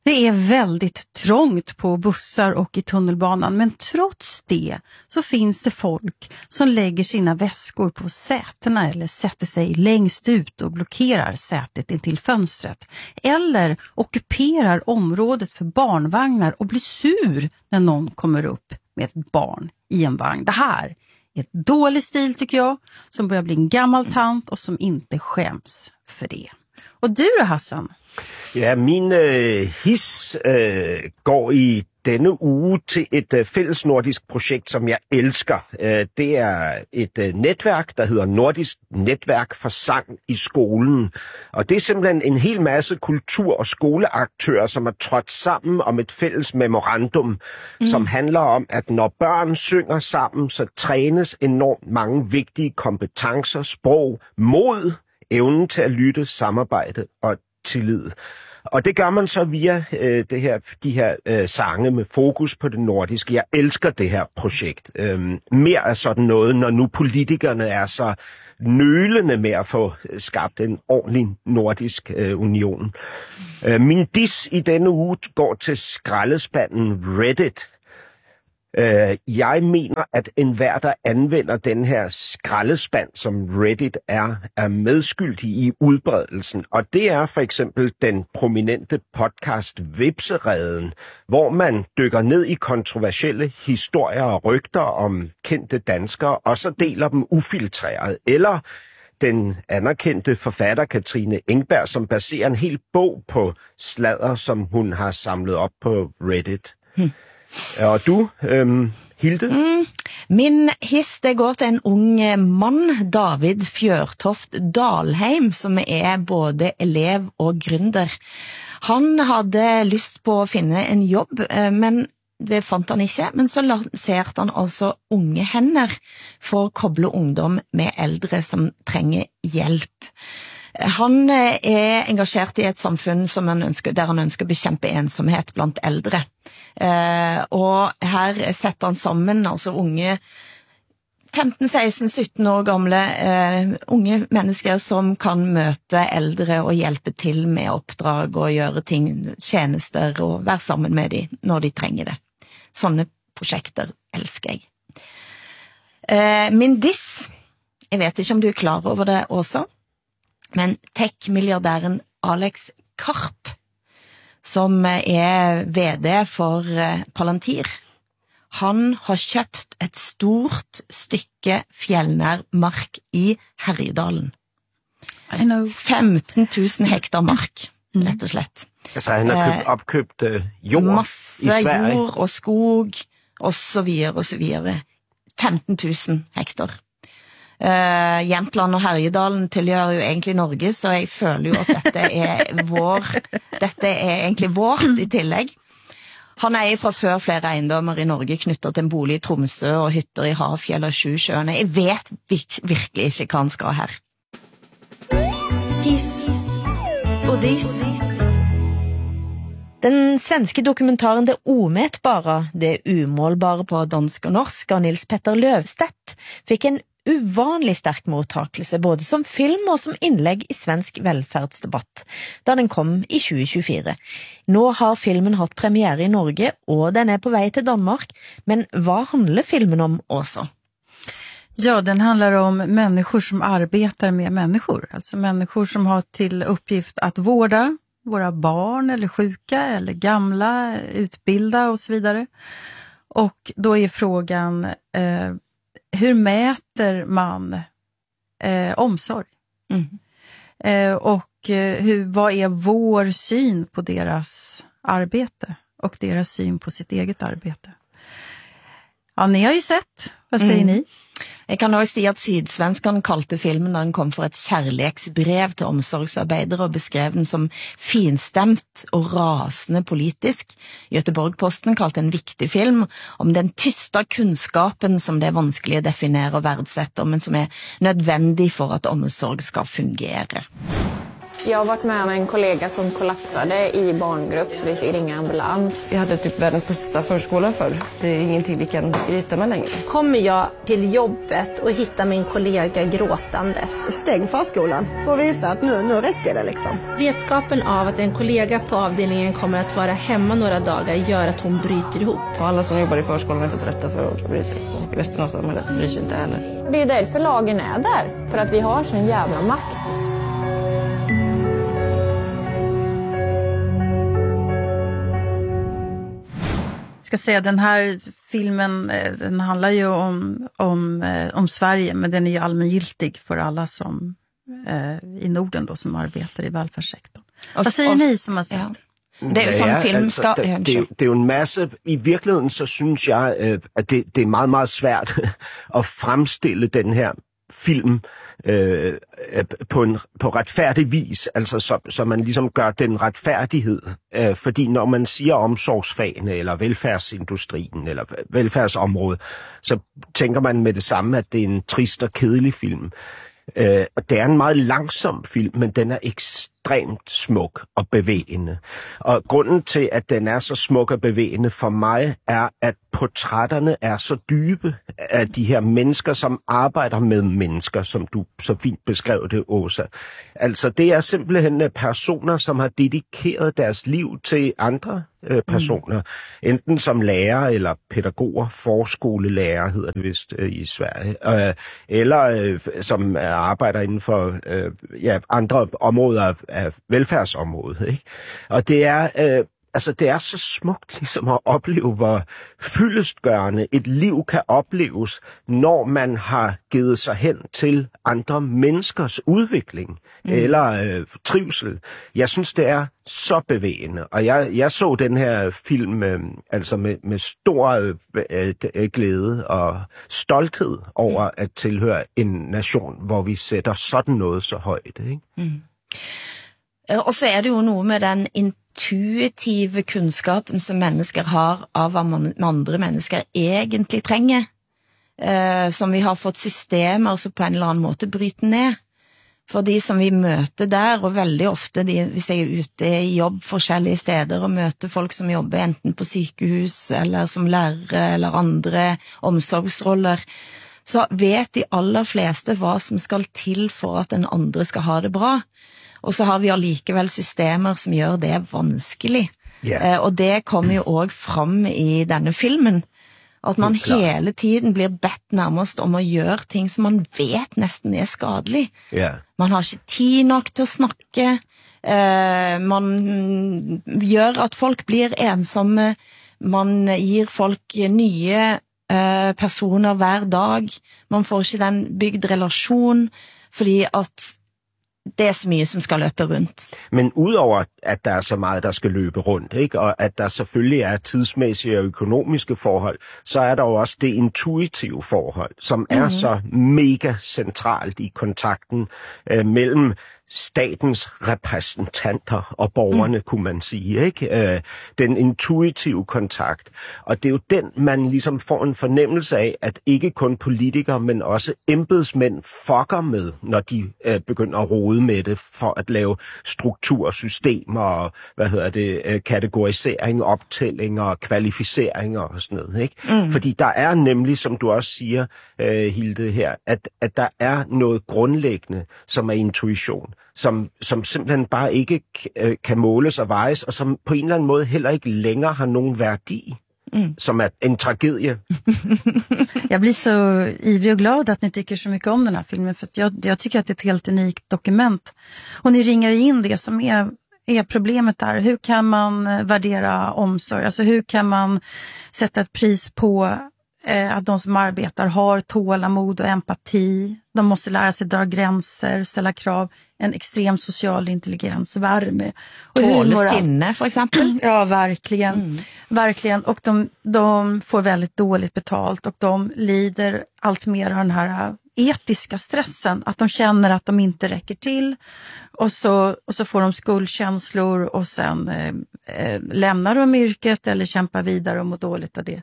Det är väldigt trångt på bussar och i tunnelbanan, men trots det så finns det folk som lägger sina väskor på sätena eller sätter sig längst ut och blockerar sätet intill fönstret. Eller ockuperar området för barnvagnar och blir sur när någon kommer upp med ett barn i en vagn. Det här är ett dålig stil tycker jag, som börjar bli en gammal tant och som inte skäms för det. Och du då, Hassan? Ja, min øh, his øh, går i denne uge til et øh, fælles nordisk projekt, som jeg elsker. Øh, det er et øh, netværk, der hedder Nordisk Netværk for Sang i skolen. Og det er simpelthen en hel masse kultur- og skoleaktører, som er trådt sammen om et fælles memorandum, mm. som handler om, at når børn synger sammen, så trænes enormt mange vigtige kompetencer, sprog, mod, evnen til at lytte, samarbejde og tillid. Og det gør man så via øh, det her, de her øh, sange med fokus på det nordiske. Jeg elsker det her projekt. Øhm, mere af sådan noget, når nu politikerne er så nølende med at få skabt en ordentlig nordisk øh, union. Øh, min diss i denne uge går til skraldespanden Reddit. Uh, jeg mener, at enhver, der anvender den her skraldespand, som Reddit er, er medskyldig i udbredelsen. Og det er for eksempel den prominente podcast Vipsereden, hvor man dykker ned i kontroversielle historier og rygter om kendte danskere, og så deler dem ufiltreret. Eller den anerkendte forfatter Katrine Engberg, som baserer en hel bog på sladder, som hun har samlet op på Reddit. Hmm. Og du, øhm, Hilde? Mm, min hiss, det går til en ung mann, David Fjørtoft Dalheim, som er både elev og gründer. Han hadde lyst på at finde en jobb, men det fant han ikke, men så lanserte han altså unge hænder for at koble ungdom med ældre som trenger hjælp. Han er engageret i et samfund som han ønsker, der han ønsker at bekæmpe ensomhed blandt ældre. Uh, og her setter han sammen altså unge femten, seksten, sytten år gamle uh, unge mennesker som kan møte ældre og hjælpe til med opdrag og gøre ting, tjenester og være sammen med dem når de trenger det. Sånne projekter elsker jeg. Uh, min diss, jeg vet ikke om du er klar over det også, men tech-milliardæren Alex Karp, som er V D for Palantir, han har købt et stort stykke fjellnær mark i Herjedalen. femten tusen hektar mark, rett og slett. Altså han har købt, opkøbt uh, jord masse i Sverige? Masse jord og skog, og så videre, og så videre. femten tusen hektar. Uh, Jämtland og Herjedalen tilhører jo egentlig Norge, så jeg føler jo at dette er vår, dette er egentlig vårt i tillegg. Han er fra før flere eiendommer i Norge knyttet til en bolig i Tromsø og hytter i Hafjell og Sjusjøene. Jeg vet vir- virkelig ikke hva han skal her. Hiss og diss. Den svenske dokumentaren Det omätbara, det umålbare på dansk og norsk av Nils Petter Løvstedt fikk en uvanlig sterk modtakelse både som film og som innlegg i svensk velferdsdebatt, da den kom i tjue tjuefire. Nå har filmen hatt premiere i Norge, og den er på vei til Danmark, men hva handler filmen om også? Ja, den handlar om människor som arbetar med människor, alltså människor som har till uppgift att vårda våra barn eller sjuka eller gamla, utbilda och så vidare. Och då är frågan, eh, hur mäter man eh, omsorg? Mm. Eh, och eh, hur, vad är vår syn på deras arbete och deras syn på sitt eget arbete? Ja, ni har ju sett. Vad säger mm. ni? Jeg kan også si at Sydsvenskan kalte filmen da den kom for et kærlighetsbrev til omsorgsarbeidere og beskrev den som finstemt og rasende politisk. Göteborg-Posten kalte en viktig film om den tysta kunnskapen som det er vanskelig å definere og verdsette, men som er nødvendig for at omsorg skal fungere. Jag har varit med om en kollega som kollapsade i barngrupp så vi fick ringa ambulans. Vi hade typ världens bästa förskola förr. Det är ingenting vi kan skryta med längre. Kommer jag till jobbet och hittar min kollega gråtandes. Stäng förskolan och visa att nu, nu räcker det liksom. Vetskapen av att en kollega på avdelningen kommer att vara hemma några dagar gör att hon bryter ihop. Och alla som jobbar i förskolan är för trötta för att bry sig. Och resten av samhället bryr sig inte heller. Det är ju därför lagen är där. För att vi har sån jävla makt. Jag ska säga, den här filmen, den handlar ju om, om, om Sverige, men den är ju allmängiltig för alla som eh, i Norden då, som arbetar i välfärdssektorn. Och, Vad säger och, ni som har sett? Ja. Det är ju som film ska... Altså, det, det, det är ju en masse... I virkeligheden så synes jeg, at det, det är meget, meget svært at fremstille den her film øh, på, en, på retfærdig vis, altså så, så man ligesom gør den retfærdighed. Øh, fordi når man siger omsorgsfagene, eller velfærdsindustrien, eller velfærdsområdet, så tænker man med det samme, at det er en trist og kedelig film. Øh, og det er en meget langsom film, men den er ekstremt smuk og bevægende. Og grunden til, at den er så smuk og bevægende for mig, er, at portrætterne er så dybe af de her mennesker, som arbejder med mennesker, som du så fint beskrev det, Åsa. Altså, det er simpelthen personer, som har dedikeret deres liv til andre øh, personer. Mm. Enten som lærer eller pædagoger, forskolelærer hedder det vist øh, i Sverige. Øh, eller øh, som arbejder inden for øh, ja, andre områder af velfærdsområdet. Ikke? Og det er... Øh, Altså, det er så smukt ligesom at opleve, hvor fyldestgørende et liv kan opleves, når man har givet sig hen til andre menneskers udvikling mm. eller øh, trivsel. Jeg synes, det er så bevægende, og jeg, jeg så den her film øh, altså med, med stor øh, øh, glæde og stolthed over mm. at tilhøre en nation, hvor vi sætter sådan noget så højt. Ikke? Mm. Og så er det jo noget med den intuitive kunskapen som mennesker har av hvad man, andre mennesker egentlig trenger, eh, som vi har fått systemer som på en eller anden måte bryter ned. For de som vi møter der, og veldig ofte, de, hvis jeg er ute i jobb forskellige steder og møter folk som jobber enten på sykehus eller som lærere eller andre omsorgsroller, så vet de aller fleste hvad som skal til for at den andre skal ha det bra. Og så har vi allikevel systemer som gjør det vanskelig. Yeah. Eh, og det kommer jo også frem i denne filmen. At man hele tiden blir bedt nærmest om at gøre ting som man vet næsten er skadelig. Yeah. Man har ikke tid nok til at snakke. Eh, man gør at folk blir ensomme. Man giver folk nye eh, personer hver dag. Man får ikke den bygd relation, fordi at det er så mye som skal løbe rundt. Men udover at der er så meget, der skal løbe rundt, ikke? Og at der selvfølgelig er tidsmæssige og økonomiske forhold, så er der jo også det intuitive forhold, som mm-hmm. er så mega centralt i kontakten øh, mellem statens repræsentanter og borgerne, mm. kunne man sige, ikke? Øh, den intuitive kontakt. Og det er jo den, man ligesom får en fornemmelse af, at ikke kun politikere, men også embedsmænd fucker med, når de øh, begynder at rode med det, for at lave struktursystemer og, hvad hedder det, øh, kategorisering, optællinger og kvalificeringer og sådan noget, ikke? Mm. Fordi der er nemlig, som du også siger, øh, Hilde her, at, at der er noget grundlæggende, som er intuition. Som, som simpelthen bare ikke øh, kan måles og vejes, og som på en eller anden måde heller ikke længere har nogen værdi, mm. som är en tragedie. Jag blir så ivrig och glad att ni tycker så mycket om den här filmen, för att jag, jag tycker att det är ett helt unikt dokument. Och ni ringar in det som är, är problemet där. Hur kan man värdera omsorg? Alltså hur kan man sätta ett pris på att de som arbetar har tålamod och empati. De måste lära sig dra gränser, ställa krav, en extrem social intelligens, värme. Tålsinne för exempel. Ja, verkligen. Mm. Verkligen. Och de, de får väldigt dåligt betalt och de lider allt mer av den här etiska stressen. Att de känner att de inte räcker till. Och så, och så får de skuldkänslor och sen eh, lämnar de yrket eller kämpar vidare och mår dåligt av det.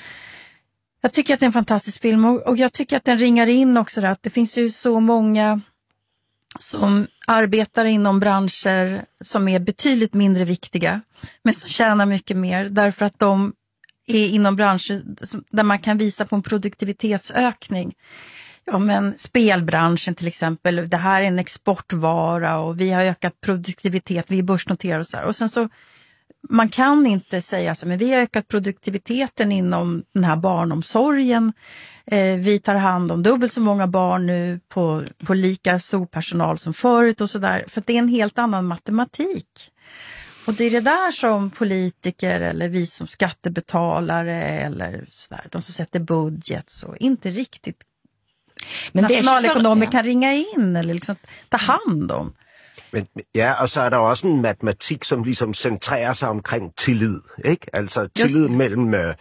Jag tycker att det är en fantastisk film och jag tycker att den ringar in också där, att det finns ju så många som arbetar inom branscher som är betydligt mindre viktiga, men som tjänar mycket mer därför att de är inom branscher där man kan visa på en produktivitetsökning. Ja, men spelbranschen till exempel, det här är en exportvara och vi har ökat produktivitet, vi är börsnoterade och så här. Och sen så, man kan inte säga så, men vi har ökat produktiviteten inom den här barnomsorgen. Eh, vi tar hand om dubbelt så många barn nu på, på lika stor personal som förut och sådär. För det är en helt annan matematik. Och det är det där som politiker eller vi som skattebetalare eller sådär, de som sätter budget, så inte riktigt men nationalekonomer kan ringa in eller liksom ta hand om. Men, ja, og så er der også en matematik, som ligesom centrerer sig omkring tillid, ikke? Altså tillid mellem øh,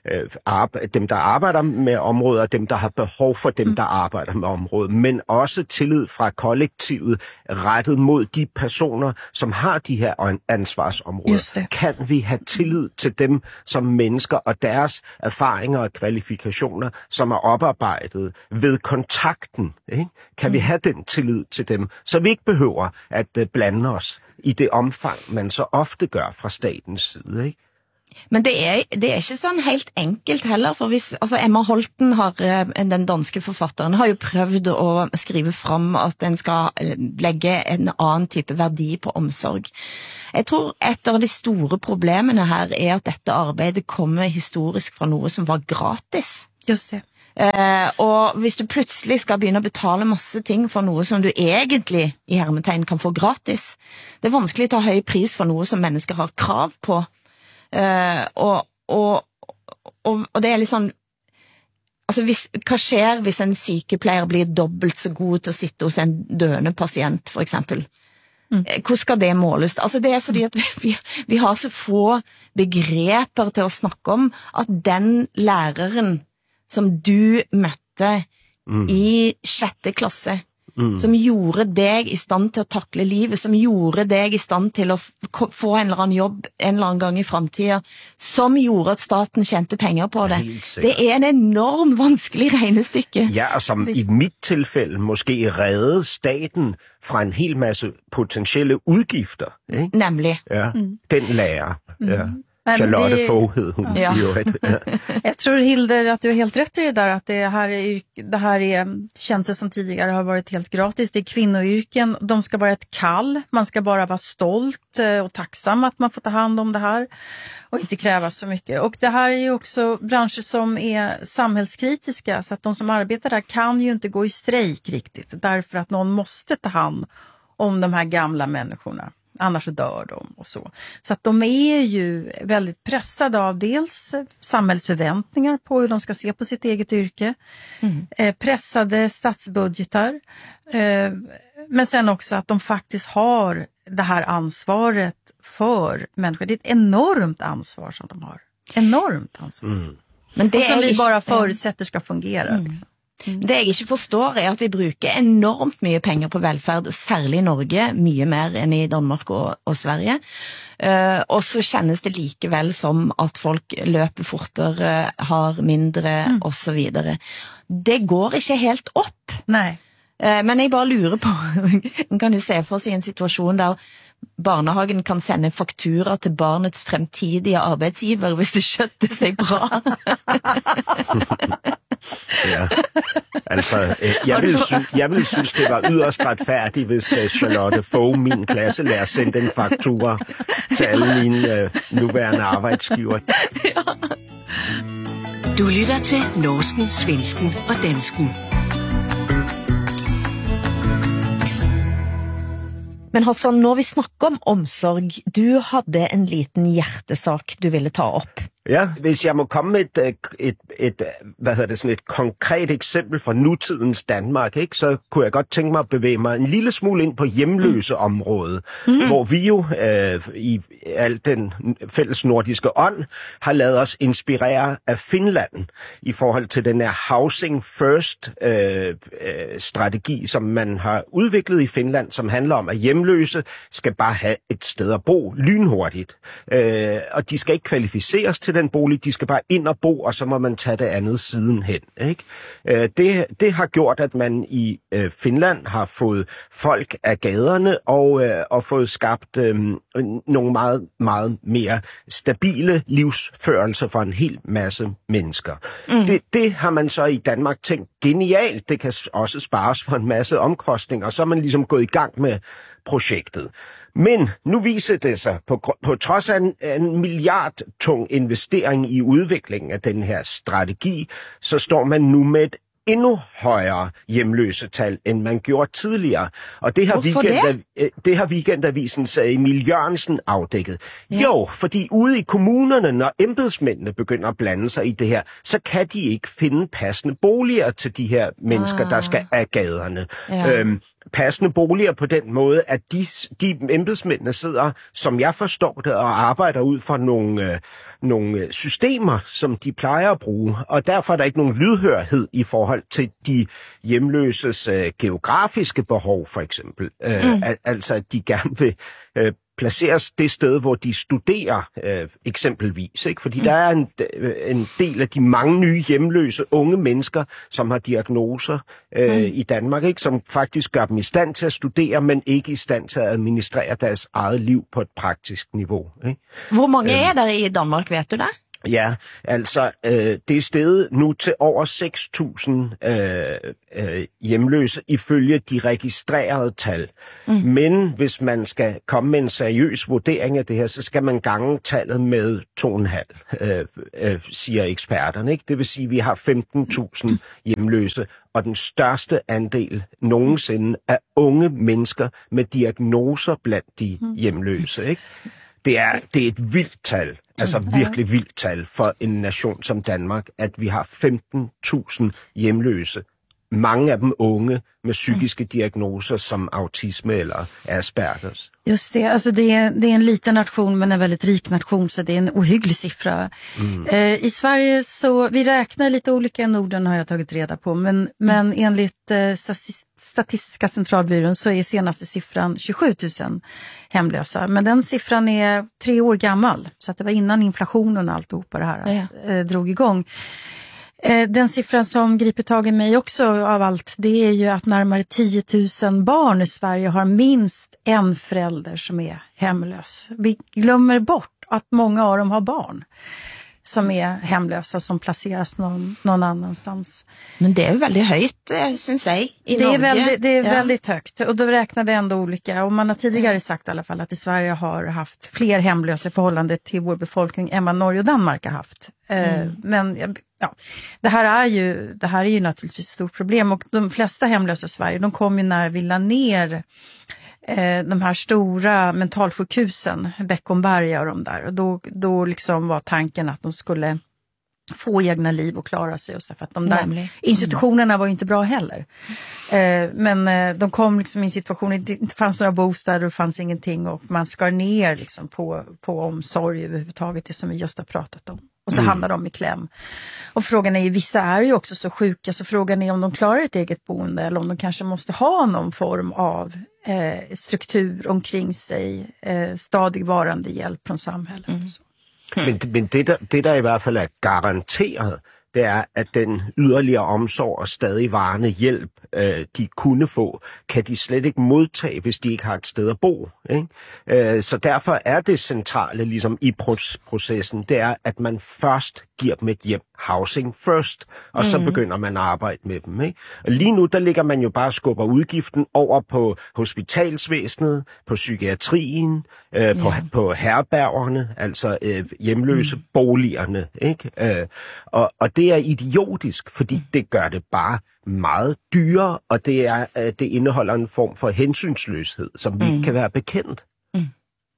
øh, dem, der arbejder med området, og dem, der har behov for dem, mm. der arbejder med området, men også tillid fra kollektivet rettet mod de personer, som har de her ansvarsområder. Kan vi have tillid til dem som mennesker og deres erfaringer og kvalifikationer, som er oparbejdet ved kontakten, ikke? Kan mm. vi have den tillid til dem, så vi ikke behøver at uh, blande os i det omfang, man så ofte gør fra statens side, ikke? Men det er, det er ikke sådan helt enkelt heller, for hvis, altså Emma Holten, har, den danske forfatteren, har jo prøvd at skrive frem, at den skal lægge en anden type værdi på omsorg. Jeg tror, et af de store problemerne her er, at dette arbejde kommer historisk fra noget, som var gratis. Just det. Uh, og hvis du pludselig skal begynde at betale masse ting for noget, som du egentlig i hermetegn kan få gratis, det er vanskeligt at ta høj pris for noget, som mennesker har krav på. Uh, og, og, og, og det er liksom altså hvis, hva skjer hvis en sykepleier blir dobbelt så god til at sitte hos en døende patient for eksempel? Mm. Hvor skal det måles? Altså det er fordi at vi, vi har så få begreper til at snakke om at den læreren som du møtte mm. i sjette klasse, Mm. som gjorde dig i stand til at takle livet, som gjorde dig i stand til at få en eller anden jobb en eller anden gang i fremtiden, som gjorde at staten tjente penger på det. Det er en enormt vanskelig regnestykke. Ja, og som Hvis... i mit tilfælde måske reddede staten fra en hel masse potentielle udgifter. Ikke? Nemlig. Ja, mm. den lærer. Mm. Ja. Charlotte det... Fogh hed hon. Ja. Ja. Jag tror Hilde att du är helt rätt i det där, att det här är, det här är tjänster som tidigare har varit helt gratis. Det är kvinnoyrken, de ska vara ett kall, man ska bara vara stolt och tacksam att man får ta hand om det här och inte kräva så mycket. Och det här är ju också branscher som är samhällskritiska, så att de som arbetar där kan ju inte gå i strejk riktigt, därför att någon måste ta hand om de här gamla människorna. Annars dör de och så. Så att de är ju väldigt pressade av dels samhällsförväntningar på hur de ska se på sitt eget yrke. Mm. Eh, pressade statsbudgetar. Eh, men sen också att de faktiskt har det här ansvaret för människor. Det är ett enormt ansvar som de har. Enormt ansvar. Mm. Men det och som vi bara förutsätter ska fungera. Mm. Liksom. Mm. Det jeg ikke forstår er at vi bruker enormt mye penger på velferd, særlig i Norge, mye mer enn i Danmark og, og Sverige. Uh, og så kjennes det likevel som at folk løper fortere, har mindre, mm. og så videre. Det går ikke helt opp. Nei. Uh, men jeg bare lurer på, kan du se for seg en situasjon der barnehagen kan sende faktura til barnets fremtidige arbeidsgiver hvis det skjøtter seg bra? Ja, altså, jeg vil, sy- jeg vil synes, det var yderst retfærdigt, hvis uh, Charlotte Fogh, min klasselærer, sendte en faktura til alle mine uh, nuværende arbejdsgiver. Ja. Du lytter til norsken, svensken og dansken. Men Hassan, når vi snakker om omsorg, du havde en liten hjertesak, du ville ta op. Ja, hvis jeg må komme med et, et, et, et, hvad hedder det, sådan et konkret eksempel fra nutidens Danmark, ikke, så kunne jeg godt tænke mig at bevæge mig en lille smule ind på hjemløse område, mm. hvor vi jo øh, i al den fælles nordiske ånd har lavet os inspirere af Finland i forhold til den her Housing First øh, øh, strategi, som man har udviklet i Finland, som handler om, at hjemløse skal bare have et sted at bo lynhurtigt, øh, og de skal ikke kvalificeres til den bolig, de skal bare ind og bo, og så må man tage det andet sidenhen. Ikke? Øh, det, det har gjort, at man i øh, Finland har fået folk af gaderne og, øh, og fået skabt øh, nogle meget, meget mere stabile livsførelser for en hel masse mennesker. Mm. Det, det har man så i Danmark tænkt genialt. Det kan også spares for en masse omkostninger, og så er man ligesom gået i gang med projektet. Men nu viser det sig, på, på trods af en, en milliardtung investering i udviklingen af den her strategi, så står man nu med et endnu højere hjemløsetal, end man gjorde tidligere. Og det har, weekend, det? det har Weekendavisen Emil Jørgensen afdækket. Ja. Jo, fordi ude i kommunerne, når embedsmændene begynder at blande sig i det her, så kan de ikke finde passende boliger til de her mennesker, ah. der skal af gaderne. Ja. Øhm, passende boliger på den måde, at de, de embedsmændene sidder, som jeg forstår det, og arbejder ud fra nogle, øh, nogle systemer, som de plejer at bruge. Og derfor er der ikke nogen lydhørhed i forhold til de hjemløses øh, geografiske behov, for eksempel. Mm. Øh, al- altså, at de gerne vil øh, placeres det sted, hvor de studerer øh, eksempelvis. Ikke? Fordi mm. der er en, en del af de mange nye hjemløse unge mennesker, som har diagnoser øh, mm. i Danmark, ikke? Som faktisk gør dem i stand til at studere, men ikke i stand til at administrere deres eget liv på et praktisk niveau. Ikke? Hvor mange er der i Danmark, ved du det? Ja, altså øh, det er steget nu til over seks tusind øh, øh, hjemløse ifølge de registrerede tal. Mm. Men hvis man skal komme med en seriøs vurdering af det her, så skal man gange tallet med to komma fem, øh, øh, siger eksperterne. Ikke? Det vil sige, at vi har femten tusind hjemløse, og den største andel nogensinde er unge mennesker med diagnoser blandt de hjemløse. Ikke? Det er, det er et vildt tal. Altså virkelig vildt tal for en nation som Danmark, at vi har femten tusind hjemløse. Mange af dem unge med psykiske diagnoser som autisme eller Aspergers. Just det, alltså det är, det är en liten nation men en väldigt rik nation, så det är en ohygglig siffra. Mm. Eh, I Sverige så, vi räknar lite olika i Norden har jag tagit reda på, men, mm. men enligt eh, Statistiska centralbyrån så är senaste siffran tjugosju tusen hemlösa. Men den siffran är tre år gammal, så att det var innan inflationen och alltihopa det här ja. eh, drog igång. Den siffran som griper tag i mig också av allt, det är ju att närmare tio tusen barn i Sverige har minst en förälder som är hemlös. Vi glömmer bort att många av dem har barn som är hemlösa, som placeras någon, någon annanstans. Men det är ju väldigt högt, syns jag, i det Norge. Är väldigt, det är ja. väldigt högt, och då räknar vi ändå olika. Och man har tidigare sagt i alla fall att i Sverige har haft fler hemlösa i förhållande till vår befolkning än vad Norge och Danmark har haft. Mm. Men ja, det här är ju det här är ju naturligtvis ett stort problem, och de flesta hemlösa i Sverige, de kom ju när vi la ner eh, de här stora mentalsjukhusen, Beckomberga och de där, och då, då liksom var tanken att de skulle få egna liv och klara sig, och så, för att de där mm. institutionerna var ju inte bra heller. Eh, men eh, de kom liksom i en situation, det inte fanns några bostäder och det fanns ingenting, och man skar ner liksom på, på omsorg överhuvudtaget, det som vi just har pratat om. Och så mm. hamnar de i kläm. Och frågan är ju, vissa är ju också så sjuka, så frågan är om de klarar ett eget boende, eller om de kanske måste ha någon form av eh, struktur omkring sig, eh, stadigvarande hjälp från samhället. Mm. Så. Men, men det, der, det, der i hvert fald er garanteret, det er, at den yderligere omsorg og stadigvarende hjælp, øh, de kunne få, kan de slet ikke modtage, hvis de ikke har et sted at bo. Ikke? Øh, så derfor er det centrale ligesom i processen, det er, at man først giver dem et hjem, housing first, og mm. så begynder man at arbejde med dem. Ikke? Og lige nu, der ligger man jo bare og skubber udgiften over på hospitalsvæsenet, på psykiatrien, øh, på, ja. på herbergerne, altså øh, hjemløse mm. boligerne. Ikke? Øh, og, og det er idiotisk, fordi det gør det bare meget dyrere, og det, er, øh, det indeholder en form for hensynsløshed, som vi mm. ikke kan være bekendt. Mm.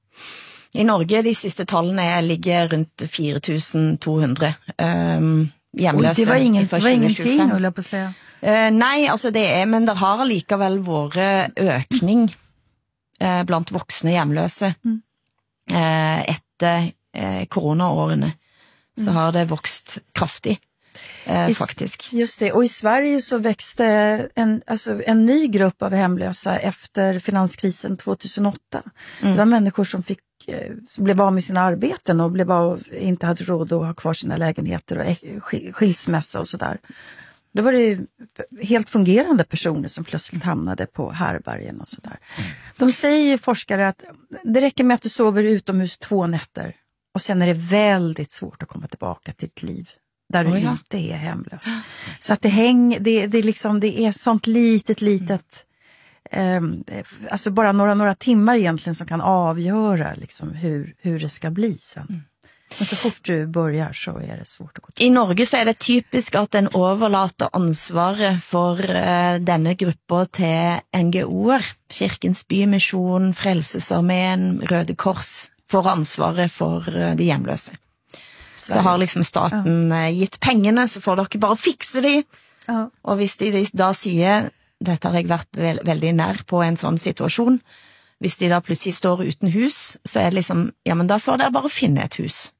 I Norge, de sidste tallene ligger rundt fire tusen to hundre um, hjemløse. Oj, det var, ingen, det var ingenting, vil jeg på sige. Uh, nej, altså det er, men der har alligevel vært økning uh, blant voksne hjemløse. Mm. Uh, etter uh, coronaårene, så har det vokst kraftigt. eh, I, faktiskt. Just det, och i Sverige så växte en, alltså en ny grupp av hemlösa efter finanskrisen tjugohundraåtta. Mm. Det var människor som fick som blev av med sina arbeten och blev av, inte hade råd att ha kvar sina lägenheter och skilsmässa och sådär. Då var det helt fungerande personer som plötsligt hamnade på härbergen och sådär. Mm. De säger ju forskare att det räcker med att du sover utomhus två nätter och sen är det väldigt svårt att komma tillbaka till ditt liv där du oh ja. inte är hemlös. Mm. Så att det hänger, det, det, liksom, det är sånt litet, litet mm. eh, alltså bara några, några timmar egentligen som kan avgöra liksom hur, hur det ska bli sen. Mm. Men så fort du börjar så är det svårt att gå till. I Norge så är det typisk att den överlåter ansvaret för uh, denna gruppen till N G O'er. Kirkens Bymission, Frelsesarmén, Röde Kors får ansvaret för uh, de hemlösa. Så har liksom staten ja. uh, gitt pengene, så får dere bare fikse de. Ja. Og hvis de da sier, dette har jeg vært veld, veldig nær på en sånn situasjon, hvis de da plutselig står uten hus, så er det liksom, ja, men da får dere bare finne et hus.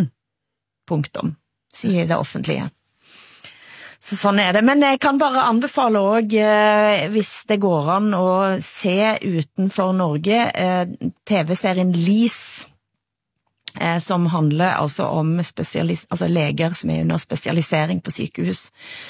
Punktum, sier det offentlige. Så sånn er det. Men jeg kan bare anbefale også, eh, hvis det går an å se utenfor Norge, eh, tv-serien Lis, eh, som handler altså om spesialis- altså leger som er under spesialisering på sykehus.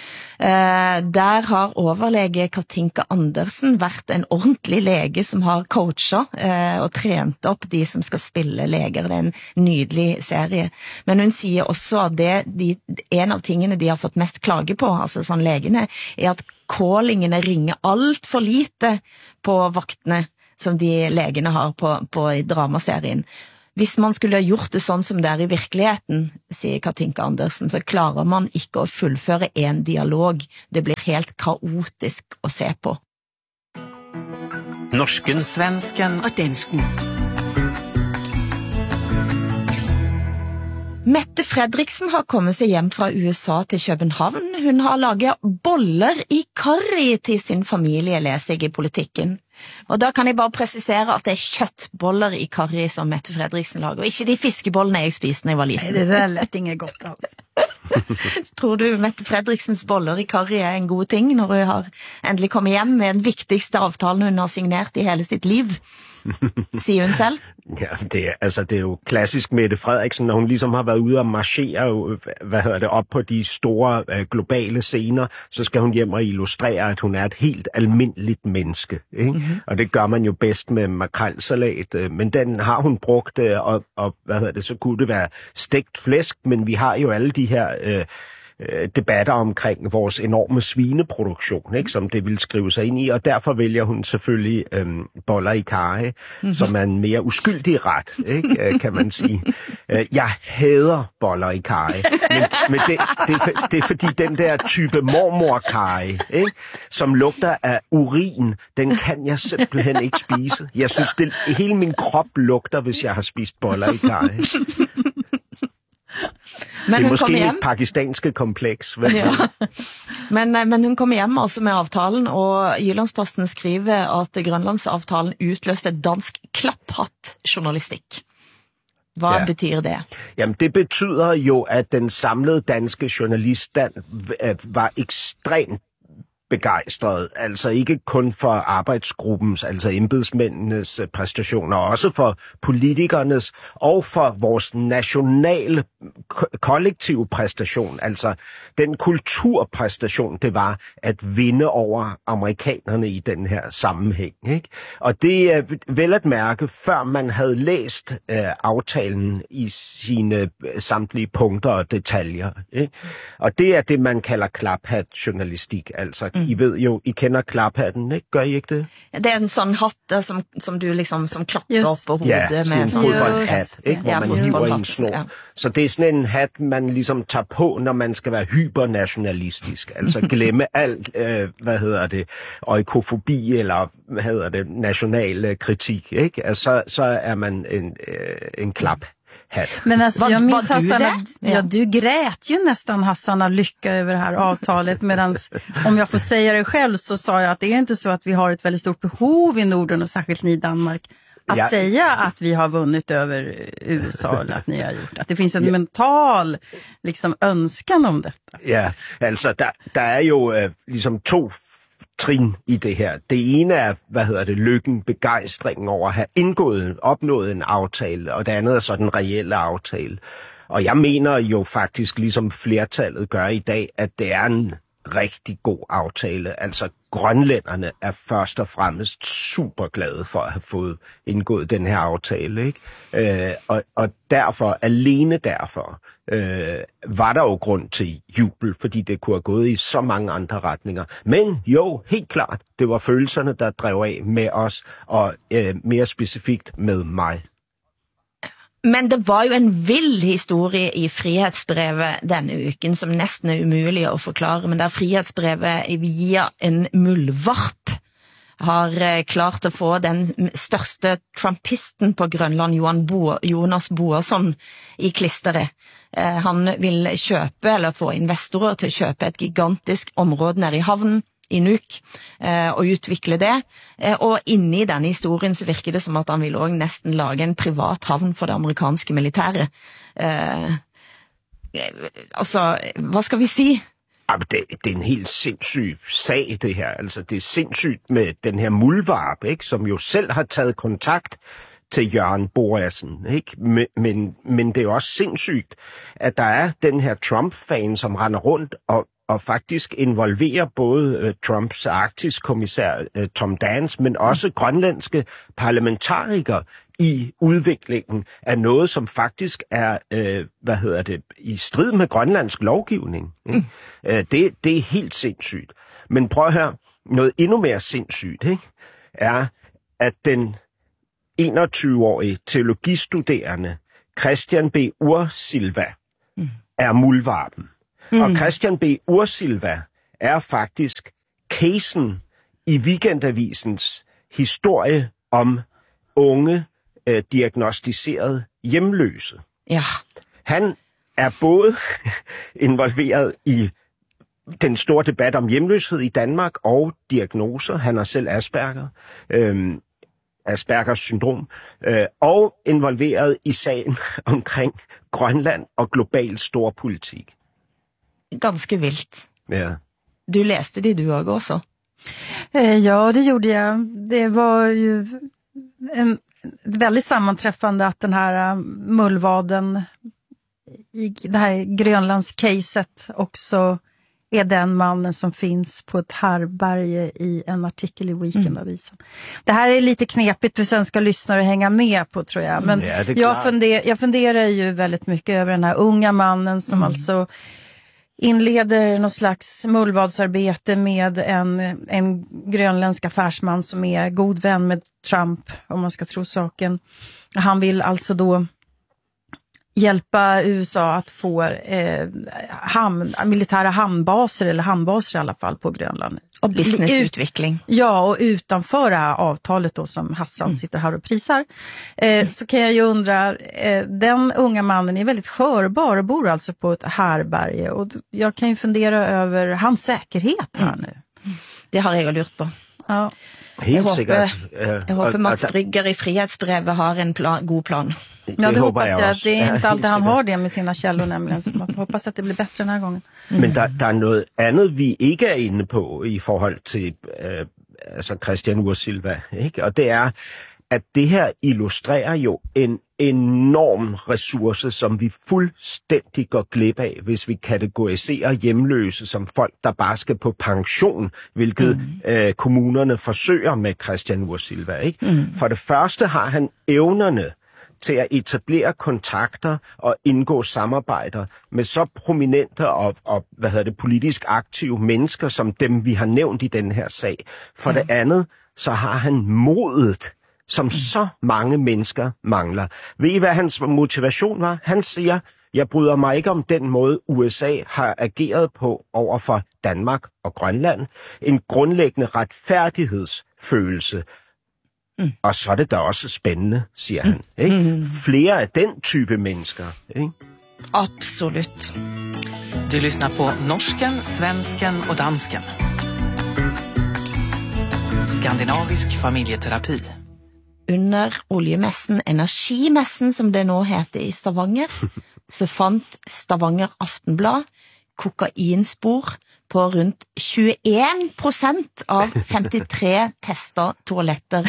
Eh, der har overlege Katinka Andersen vært en ordentlig lege som har coachet eh, og trent opp de som skal spille leger. Det er en nydelig serie. Men hun sier også at det, de, en av tingene de har fått mest klage på, altså sånn legene, er at callingene ringer alt for lite på vaktene som de legene har på, på i dramaserien. Hvis man skulle ha gjort det sånn som det er i virkeligheten, sier Katinka Andersen, så klarer man ikke å fullføre en dialog. Det blir helt kaotisk å se på. Norsken, svensken og dansken. Mette Fredriksen har kommet seg hjem fra U S A til København. Hun har laget boller i karri til sin familie, leser jeg i Politikken. Og da kan jeg bare presisere at det er kjøttboller i karri som Mette Fredriksen lager, og ikke de fiskebollene jeg spiste når jeg var liten. Nei, det er lett inget godt alls. Tror du Mette Fredriksens boller i karri er en god ting når hun har endelig kommet hjem med den viktigste avtalen hun har signert i hele sitt liv? Siger hun selv? Ja, det er, altså, det er jo klassisk Mette Frederiksen, når hun ligesom har været ude og marchere, hvad hedder det, op på de store øh, globale scener, så skal hun hjem og illustrere, at hun er et helt almindeligt menneske. Ikke? Mm-hmm. Og det gør man jo bedst med makrelsalat, øh, men den har hun brugt, øh, og, og hvad hedder det, så kunne det være stegt flæsk, men vi har jo alle de her Øh, debatter omkring vores enorme svineproduktion, ikke, som det vil skrive sig ind i, og derfor vælger hun selvfølgelig øhm, boller i karry, mm-hmm. som er en mere uskyldig ret, ikke, kan man sige. Jeg hader boller i karry, men, men det, det, det er fordi den der type mormor-karry, ikke, som lugter af urin, den kan jeg simpelthen ikke spise. Jeg synes, det, hele min krop lugter, hvis jeg har spist boller i karry. Men det er måske et pakistanske kompleks. Ja. Men, men hun kom hjem altså med avtalen, og Jyllandsposten skriver at Grønlandsavtalen utløste dansk klapphatt-journalistikk. Hvad ja. betyder det? Jamen, det betyder jo, at den samlede danske journaliststand var ekstremt begejstret, altså ikke kun for arbejdsgruppens, altså embedsmændenes præstationer, også for politikernes og for vores nationale kollektive præstation, altså den kulturpræstation, det var at vinde over amerikanerne i den her sammenhæng. Ikke? Og det er vel at mærke, før man havde læst øh, aftalen i sine samtlige punkter og detaljer. Ikke? Og det er det, man kalder klaphat-journalistik, altså Mm. I ved jo, I kender klaphatten, ikke? Gør I ikke det? Det er en sånn hatt som, som du liksom som klapper Just. Op på hovedet. Ja, sådan en fodboldhat, ikke? Hvor ja, man hiver i en snor. Ja. Så det er sådan en hat, man ligesom tager på, når man skal være hypernationalistisk. Altså glemme alt, øh, hvad hedder det, oikofobi eller hvad hedder det, national kritik, ikke? Altså, så, så er man en, øh, en klap. Hat. Men alltså, var, jag minns Hassan, ja. ja, du grät ju nästan Hassan av lycka över det här avtalet, medan om jag får säga det själv så sa jag att det är inte så att vi har ett väldigt stort behov i Norden och särskilt i Danmark att Ja. säga att vi har vunnit över U S A eller att ni har gjort. Att det finns en ja. mental liksom, önskan om detta. Ja, altså der, der er jo øh, ligesom to trin i det her. Det ene er, hvad hedder det, lykken, begejstringen over at have indgået, opnået en aftale, og det andet er så den reelle aftale. Og jeg mener jo faktisk, ligesom flertallet gør i dag, at det er en rigtig god aftale. Altså grønlænderne er først og fremmest super glade for at have fået indgået den her aftale, ikke? Øh, og, og derfor, alene derfor, øh, var der jo grund til jubel, fordi det kunne have gået i så mange andre retninger. Men jo, helt klart, det var følelserne, der drev af med os, og øh, mere specifikt med mig. Men det var jo en vild historie i Frihetsbrevet denne uken, som næsten er umulig at forklare, men der Frihetsbrevet via en muldvarp har klart at få den største trumpisten på Grønland, Johan Bo- Jonas Boasson, i klisteret. Han vil købe, eller få investorer til at købe et gigantisk område nede i havnen, i Nuuk, eh, og utvikle det. Eh, og inne i denne historien så virker det som at han vil også næsten lage en privat havn for det amerikanske militære. Eh, altså, hvad skal vi sige? Jamen, det, det er en helt sindssyg sag, det her. Altså, det er sindssygt med den her muldvarp, ikke, som jo selv har taget kontakt til Jørgen Boasen, ikke? Men, men, men det er også sindssygt, at der er den her Trump-fan, som render rundt og og faktisk involverer både uh, Trumps Arktis-kommissær uh, Tom Dance, men også grønlandske parlamentarikere i udviklingen af noget, som faktisk er, uh, hvad hedder det, i strid med grønlandsk lovgivning. Mm. Uh, det, det er helt sindssygt. Men prøv at høre, noget endnu mere sindssygt, ikke, er, at den enogtyve-årige teologistuderende Christian B. Ursilva mm. er muldvarpen. Mm. Og Christian B. Ursilva er faktisk casen i Weekendavisens historie om unge øh, diagnostiserede hjemløse. Ja. Han er både involveret i den store debat om hjemløshed i Danmark og diagnoser. Han har selv Asperger, øh, Aspergers syndrom, øh, og involveret i sagen omkring Grønland og global storpolitik. Ganske vildt. Ja. Du läste det du också? Eh, ja, det gjorde jag. Det var ju en väldigt sammanträffande att den här uh, mullvaden i det här Grönlands-caset också är den mannen som finns på ett härberge i en artikel i Weekendavisen. Mm. Det här är lite knepigt för svenska lyssnare att hänga med på, tror jag. Men ja, jag, funder, jag funderar ju väldigt mycket över den här unga mannen som mm. alltså inleder någon slags mullvadsarbete med en, en grönländsk affärsman som är god vän med Trump, om man ska tro saken. Han vill alltså då hjälpa U S A att få eh, ham, militära hamnbaser, eller hamnbaser i alla fall, på Grönland. Och businessutveckling. Ja, och utanför det här avtalet då som Hassan mm. sitter här och prisar. Eh, mm. Så kan jag ju undra, eh, den unga mannen är väldigt skörbar och bor alltså på ett härberge. Och jag kan ju fundera över hans säkerhet här mm. nu. Det har jag lurt på. Ja. Jag hoppas, jag hoppas Mats Brygger i Frihetsbrevet har en plan, god plan. Ja, det, det hoppas jag. jag. Det är inte alltid han har det med sina källor nämligen. Så man hoppas att det blir bättre den här gången. Mm. Men der, der er noget andet, vi ikke er inde på i forhold til øh, altså Christian Ursilva, ikke? Og det er, at det her illustrerer jo en enorm ressource, som vi fuldstændig går glip af, hvis vi kategoriserer hjemløse som folk, der bare skal på pension, hvilket mm. øh, kommunerne forsøger med Christian Ursilva, ikke? Mm. For det første har han evnerne til at etablere kontakter og indgå samarbejder med så prominente og, og hvad hedder det, politisk aktive mennesker, som dem, vi har nævnt i den her sag. For ja. det andet, så har han modet, som mm. så mange mennesker mangler. Ved I, hvad hans motivation var? Han siger, jeg bryder mig ikke om den måde, U S A har ageret på over for Danmark og Grønland. En grundlæggende retfærdighedsfølelse. Mm. Og så er det da også spændende, siger han. Mm. Ikke? Mm. Flere af den type mennesker. Ikke? Absolut. Du lyssnar på norsken, svensken och dansken. Skandinavisk familjeterapi. under oljemessen, energimessen som det nå heter i Stavanger, så fant Stavanger Aftenblad kokainspor på rundt tjueen prosent av femtiotre testa toaletter.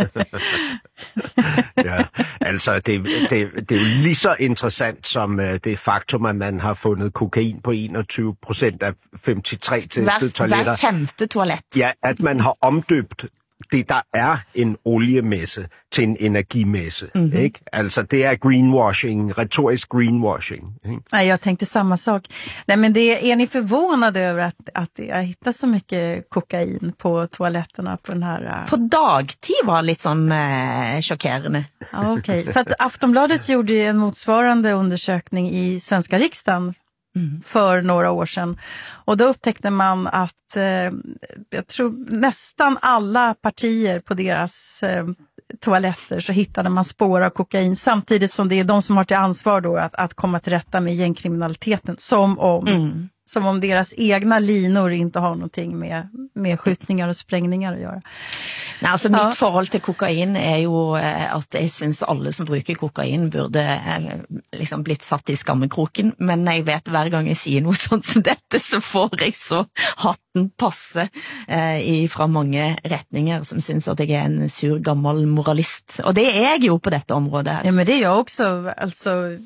Ja, altså det, det, det er jo lige så interessant som uh, det faktum, at man har fundet kokain på enogtyve procent af femogtres testede toiletter. Hver femte toilet. Ja, at man har omdøbt det, der er en oliemesse til en energimesse. Mm-hmm. Ikke? Altså det är greenwashing, retorisk greenwashing. Ikke? Nej, jag tänkte samma sak. Nej, men det, är ni förvånade över att, att jag hittar så mycket kokain på toaletterna på den här... Uh... På dagtid var lite som uh, chockerande. Ja, okej. Okay. För att Aftonbladet gjorde en motsvarande undersökning i Svenska riksdagen Mm. för några år sedan. Och då upptäckte man att eh, jag tror nästan alla partier på deras eh, toaletter så hittade man spår av kokain, samtidigt som det är de som har till ansvar då att, att komma till rätta med gängkriminaliteten, som om mm. som om deras egna linor inte har någonting med, med skjutningar och sprängningar att göra. Nej, alltså mitt ja. forhold till kokain är ju att jag syns alla som brukar kokain borde liksom blivit satt i skammekroken, men jag vet hver gang jag säger något sånt som detta så får jag så hatten passe eh, ifrån många rättningar som syns att jag är en sur gammal moralist. Och det är jag ju på detta område här. Ja, men det är jag också, alltså...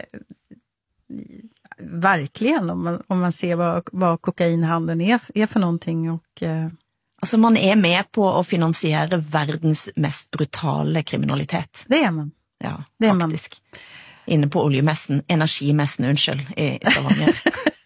Verkligen, om man, om man ser vad, vad kokainhandeln är, är för någonting. Och, eh... alltså man är med på att finansiera världens mest brutala kriminalitet. Det är man. Ja, det är faktiskt. Man. Inne på oljemässen, energimässen, unnskyld, i Stavanger.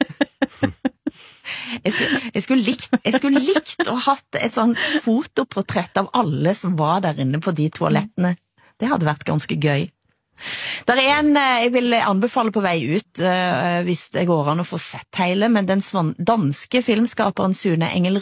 jag, skulle, jag, skulle likt, jag skulle likt att ha ett sånt fotoporträtt av alla som var där inne på de toaletterna. Det hade varit ganska göj. Der er en, jeg vil anbefale på vei ut, uh, hvis det går an å få sett hele, men den danske filmskaperen Sune Engel